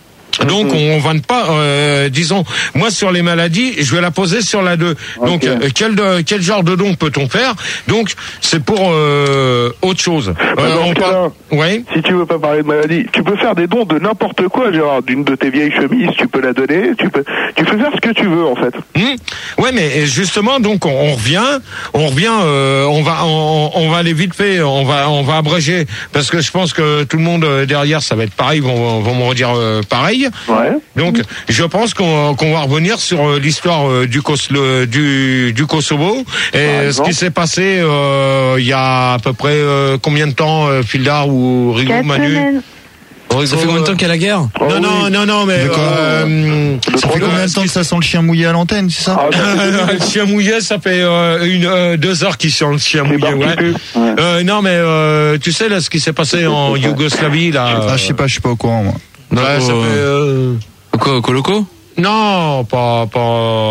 Donc on va ne pas, euh, disons, moi sur les maladies, je vais la poser sur la deux. Okay. Donc euh, quel de, quel genre de don peut-on faire? Donc c'est pour euh, autre chose. Bah, euh, on parle... ouais. Si tu veux pas parler de maladie, tu peux faire des dons de n'importe quoi, Gérard. D'une de tes vieilles chemises, tu peux la donner. Tu peux, tu peux faire ce que tu veux en fait. Mmh. Ouais, mais justement, donc on, on revient, on revient, euh, on va, on, on va aller vite fait, on va, on va abréger parce que je pense que tout le monde derrière, ça va être pareil, vont, vont me redire euh, pareil. Ouais. Donc, je pense qu'on, qu'on va revenir sur l'histoire du, Kos, le, du, du Kosovo et ce qui s'est passé euh, il y a à peu près euh, combien de temps, euh, Fildar ou Rigaud, Manu? Rigaud, ça fait combien de temps qu'il y a la guerre? Non, oh, non, oui. non, non, mais euh, ça fait combien de temps que ça sent le chien mouillé à l'antenne, c'est ça? Ah, le chien mouillé, ça fait euh, une euh, deux heures qu'il sent le chien mouillé, ouais. ouais. Euh, non, mais euh, tu sais là ce qui s'est passé en Yougoslavie là. Ah, je sais pas, je suis pas au courant moi. Ouais, ça fait euh... quoi, Coloco? Non, pas pas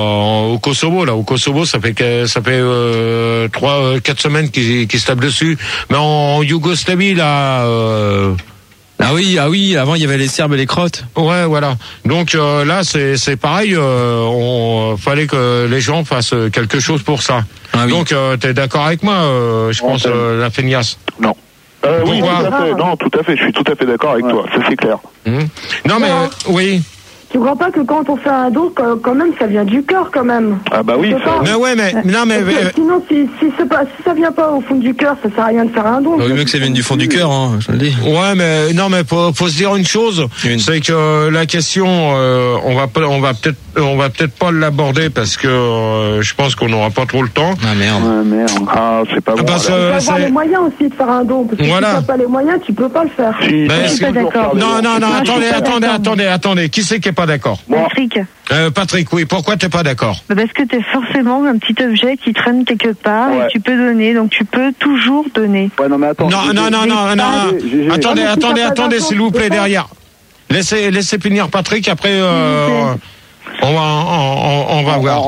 au Kosovo là. Au Kosovo, ça fait que ça fait euh, trois, quatre semaines qu'ils qu'ils se tapent dessus. Mais en, en Yougoslavie là. Euh... Ah oui, ah oui. Avant, il y avait les Serbes et les Croates. Ouais, voilà. Donc euh, là, c'est c'est pareil. Euh, on fallait que les gens fassent quelque chose pour ça. Ah, oui. Donc, euh, t'es d'accord avec moi, euh, je pense, euh, la feignasse? Non. Euh, oui, tout à fait. Non, tout à fait. Je suis tout à fait d'accord avec ouais. toi. Ça c'est clair. Mmh. Non mais euh, oui. Tu crois pas que quand on fait un don, quand même, ça vient du cœur, quand même? Ah bah oui. Ça... Mais ouais, mais non, mais, mais... sinon, si si, pas, si ça vient pas au fond du cœur, ça sert à rien de faire un don. Il vaut mieux que ça vienne du fond du cœur, hein, je le dis. Ouais, mais non, mais faut, faut se dire une chose, une. c'est que la question, euh, on va pas, on va peut-être, on va peut-être pas l'aborder parce que euh, je pense qu'on n'aura pas trop le temps. Ah merde. Ah merde. Ah c'est pas bon. Parce que tu peux avoir les moyens aussi de faire un don. Parce que voilà. si tu n'as pas les moyens, tu peux pas le faire. Si, ben, je suis pas d'accord. Non, non, non, attendez, attendez, attendez, attendez. Qui c'est qui est pas d'accord? Moi. Patrick. Euh, Patrick, oui. Pourquoi t'es pas d'accord? Parce que t'es forcément un petit objet qui traîne quelque part ouais. et tu peux donner, donc tu peux toujours donner. Ouais, non, mais attends. Non, non, non, non, non, non. Attendez, attendez, attendez, s'il vous plaît, derrière. Laissez, laissez finir Patrick. Après, euh, on va, on, on va voir.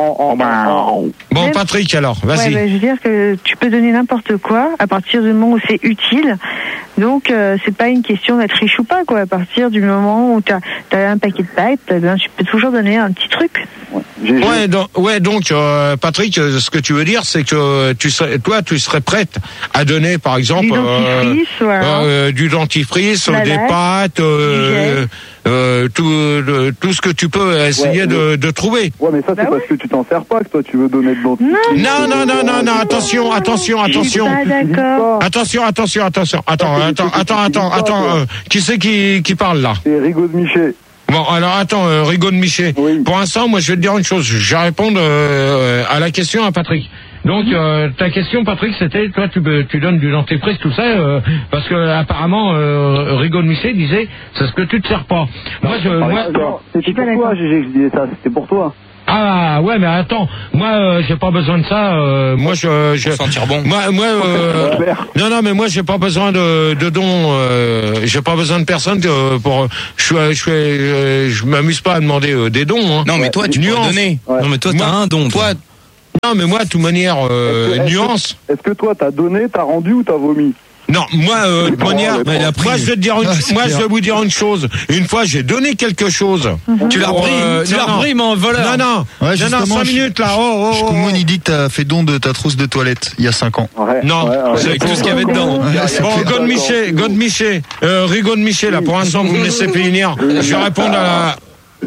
Bon, Patrick, alors, vas-y. Ouais, bah, je veux dire que tu peux donner n'importe quoi à partir du moment où c'est utile. Donc, euh, c'est pas une question d'être riche ou pas, quoi. À partir du moment où t'as, t'as un paquet de pipes, ben, tu peux toujours donner un petit truc. Ouais, donc, ouais, donc euh, Patrick, ce que tu veux dire, c'est que tu serais, toi, tu serais prête à donner, par exemple, du dentifrice, euh, voilà. euh, du dentifrice, la des laque, pâtes, euh, euh, tout, euh, tout ce que tu peux essayer ouais, de, de trouver. Ouais, mais ça, c'est bah parce ouais. que tu t'en sers pas que toi, tu veux donner de dentifrice. Non, non, non, non, non, attention, attention, attention. D'accord. Attention, attention, attention. Attends, attends, attends, attends, attends. Euh, qui c'est qui, qui parle là? C'est Rigaud de Miché. Bon, alors attends, euh, Rigaud de Miché. Oui. Pour l'instant, moi, je vais te dire une chose. Je vais répondre euh, à la question à Patrick. Donc euh, ta question, Patrick, c'était toi tu tu donnes du dentifrice tout ça euh, parce que apparemment euh, Rigaud de Michel disait c'est ce que tu te sers pas. Moi je moi c'était pour toi, Gégé, que je disais ça, c'était pour toi. Ah ouais mais attends, moi euh, j'ai pas besoin de ça. Euh, moi je, je sentir bon. Moi moi euh, non non mais moi j'ai pas besoin de, de dons. Euh, j'ai pas besoin de personne que, pour. Je suis je suis euh, je m'amuse pas à demander euh, des dons. Hein. Non mais toi tu peux donner. Ouais. Non mais toi t'as moi, un don. Toi. Non mais moi de toute manière euh, est-ce que, nuance. Est-ce que toi t'as donné, t'as rendu ou t'as vomi? Non, moi, euh, de manière, bah, moi, je vais te dire une, ah, moi, je vais vous dire une chose. Une fois, j'ai donné quelque chose. Mm-hmm. Tu l'as repris, euh, tu l'as repris, mon voleur. Non, non, ouais, non, non, cinq minutes là. Oh, oh, oh. Shkoumou, il dit que t'as fait don de ta trousse de toilette il y a cinq ans. Ouais, non, ouais, ouais, c'est ouais, tout ouais, ce qu'il y avait dedans. ouais, Bon, God Miché, God Miché, euh, Rigaud de Miché, là, pour l'instant, vous me laissez finir. Je vais répondre à la.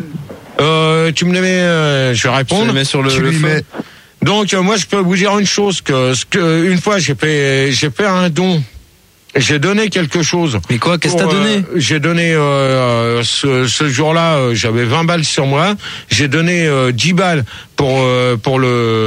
Euh, tu me les mets, euh, je vais répondre. Je les mets sur le, tu le lui feu. mets. Donc, euh, moi, je peux vous dire une chose que, ce que, une fois, j'ai fait, j'ai fait un don. J'ai donné quelque chose. Mais quoi, qu'est-ce que t'as euh, donné? J'ai donné euh, ce, ce jour-là, euh, j'avais vingt balles sur moi. J'ai donné euh, dix balles pour euh, pour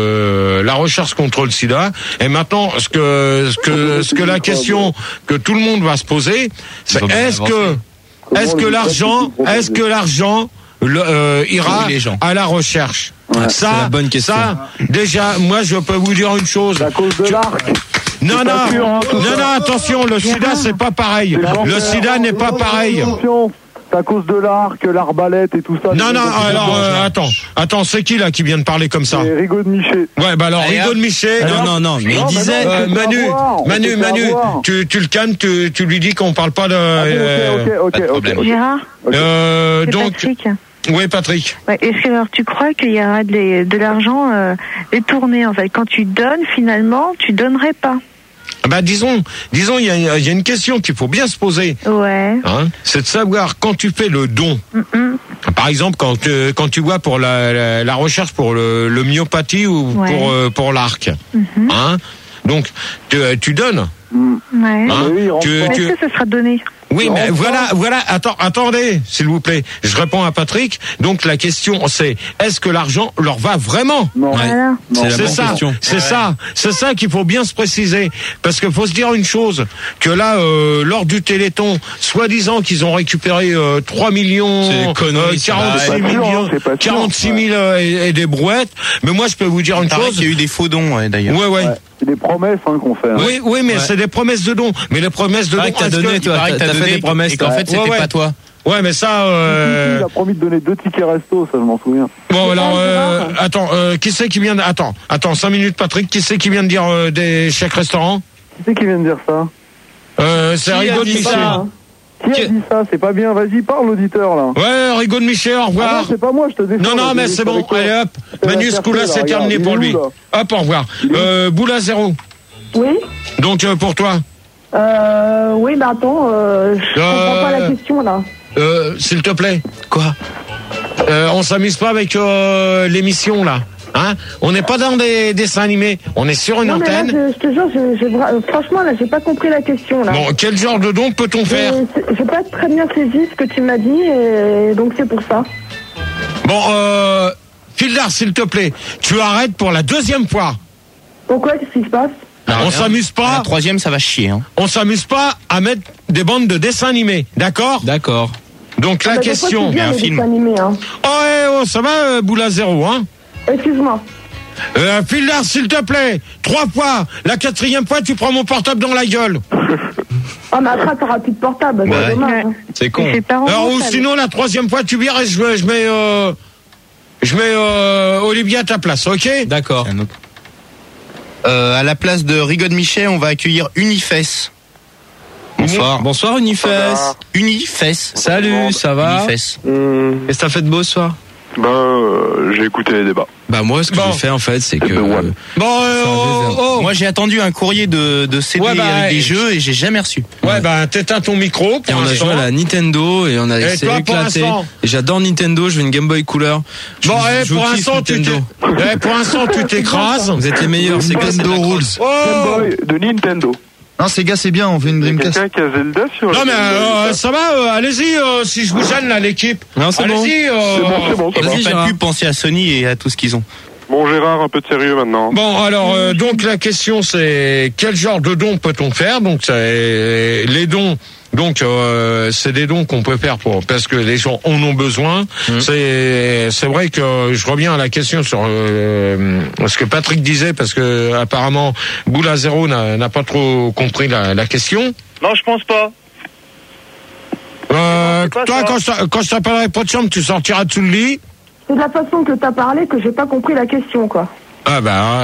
le la recherche contre le sida. Et maintenant, ce que ce que ce que la question que tout le monde va se poser, c'est est-ce que est-ce que l'argent est-ce que l'argent le, euh, ira à la recherche? Ouais, ça, c'est la bonne question. Ça, déjà, moi, je peux vous dire une chose. À cause de l'arc. Non, non, sûr, hein, non, non, attention, le sida, c'est pas pareil. Le sida n'est pas pareil. C'est à cause de l'arc, l'arbalète et tout ça. Non, non, alors, euh, attends, attends, c'est qui là qui vient de parler comme ça? C'est Rigaud de Miché. Ouais, bah alors, Rigaud de Miché. Non, non, non, mais il disait. Euh, Manu, Manu, Manu, tu, tu le calmes, tu, tu lui dis qu'on parle pas de. Euh, ok, ok, ok, ok. Gérard, Euh, c'est donc. Patrick. Oui, Patrick. Ouais, est-ce que alors tu crois qu'il y aura de, de l'argent euh, détourné en fait? Quand tu donnes, finalement, tu donnerais pas. Bah disons, disons, il y a, il y a une question qu'il faut bien se poser. Ouais. Hein, c'est de savoir quand tu fais le don. Mm-mm. Par exemple, quand tu, quand tu vois pour la, la, la recherche pour le, le myopathie ou Ouais. pour euh, pour l'arc. Mm-hmm. Hein, donc tu, tu donnes. Ouais. Hein, oui, tu, Mais tu... est-ce que ce sera donné? Oui, mais voilà, voilà. Attends, attendez, s'il vous plaît. Je réponds à Patrick. Donc la question, c'est est-ce que l'argent leur va vraiment? Non. Voilà. C'est la C'est bonne ça, question. c'est ça, c'est ça qu'il faut bien se préciser, parce qu'il faut se dire une chose, que là, euh, lors du Téléthon, soi-disant qu'ils ont récupéré euh, trois millions, C'est des conneries, ça, quarante-six ouais. millions, C'est pas sûr, quarante-six ouais. mille euh, et, et des brouettes, mais moi je peux vous dire une Pareil chose. qu'il y a eu des faux dons, ouais, d'ailleurs. Ouais, ouais. Ouais. C'est des promesses hein, qu'on fait. Hein. Oui, oui, mais Ouais. c'est des promesses de dons. Mais les promesses de dons, Pareil que t'as est-ce donné, que- toi. Pareil que t'as t'as fait donné des promesses, et qu'en toi. fait, c'était Ouais, ouais. pas toi. Ouais, mais ça. Euh... Il a promis de donner deux tickets resto, ça je m'en souviens. Bon, alors, euh, attends, euh, qui c'est qui vient de... Attends, attends, cinq minutes, Patrick. Qui c'est qui vient de dire euh, des chèques restaurants? Qui c'est qui vient de dire ça? euh, C'est Qui a Rigaud de dit Miché. ça Qui a dit ça? C'est pas bien. Vas-y, parle l'auditeur là. Ouais, Rigaud de Miché, au Ah revoir. non, c'est pas moi, je te défends. Non, non, là, mais j'ai c'est dit bon. avec toi. Allez, hop. C'est la Manu, ce fierté, coup-là, là, c'est regarde, terminé il pour est lui. où, là? Hop, au revoir. Euh, boule à zéro. Oui. Donc, euh, pour toi, Euh, oui, bah attends, euh, je Euh, comprends pas la question là. euh, s'il te plaît. Quoi? Euh, on s'amuse pas avec euh, l'émission, là. Hein, on n'est pas dans des dessins animés. On est sur une Non, mais là, antenne. je, je te jure, je, je- euh, franchement, là, j'ai pas compris la question là. Bon, quel genre de don peut-on faire? J'ai j'ai pas très bien saisi ce que tu m'as dit, et donc c'est pour ça. Bon, euh, Fildar, s'il te plaît, tu arrêtes pour la deuxième fois. Pourquoi? Qu'est-ce qui se passe? On s'amuse pas. La troisième, ça va chier. Hein. On s'amuse pas à mettre des bandes de dessins animés, d'accord? D'accord. Donc la Ah, bah, des fois, question. c'est bien, Il y a un les film. dessins animés, hein. Oh, eh, oh, ça va, euh, boule à zéro, hein? Excuse-moi. Euh, Fildar, s'il te plaît, trois fois. La quatrième fois, tu prends mon portable dans la gueule. Ah, mais après, t'auras plus de portable, Ouais. c'est dommage. hein. C'est con. Alors, ou sinon, la troisième fois, tu vires et je, je mets, euh, je mets euh, Olivier à ta place, ok? D'accord. Euh, à la place de Rigaud de Miché, on va accueillir Unifes. Bonsoir. Bonsoir, Unifes. Unifes. Salut, ça va? Unifes. Qu'est-ce que t'as fait de beau ce soir? Ben, euh, j'ai écouté les débats. Bah moi, ce que Bon. j'ai fait en fait, c'est que. Bon, euh, oh, oh. Moi, j'ai attendu un courrier de, de C D Ouais, bah, avec des et- jeux et j'ai jamais reçu. Ouais, ben, t'éteins ton micro. Et Pour on a l'instant. joué à la Nintendo et on a Et essayé toi, pour éclaté. l'instant Et j'adore Nintendo, je veux une Game Boy Couleur. Je Bon, vous- eh, je vous pour kiffe, l'instant, tu Nintendo. t'es- eh, pour l'instant, tu t'écrases. Vous êtes les meilleurs, c'est quoi, c'est la Nintendo crosse. Rules. Oh! Game Boy de Nintendo. Non, ces gars, c'est bien, on fait une Il y a Dreamcast. quelqu'un qui a Zelda sur Non, la mais Game Boy, euh, ça. ça va, euh, allez-y, euh, si je vous gêne, là, l'équipe. Non, c'est bon. Allez-y, euh, C'est bon, c'est bon, ça va. Vas-y, Pas de Gérard. pub, pensez à Sony et à tout ce qu'ils ont. Bon, Gérard, un peu de sérieux maintenant. Bon, alors, euh, donc la question c'est quel genre de dons peut-on faire? Donc, c'est les dons. Donc, euh, c'est des dons qu'on peut faire pour parce que les gens en ont besoin. Mmh. C'est c'est vrai que je reviens à la question sur euh, ce que Patrick disait parce que apparemment Boule à zéro n'a, n'a pas trop compris la, la question. Non, je pense pas. Euh, pas toi, quand je, quand je t'appellerai pas de chambre, tu sortiras dessous le lit. C'est de la façon que t'as parlé que j'ai pas compris la question, quoi. Ah bah.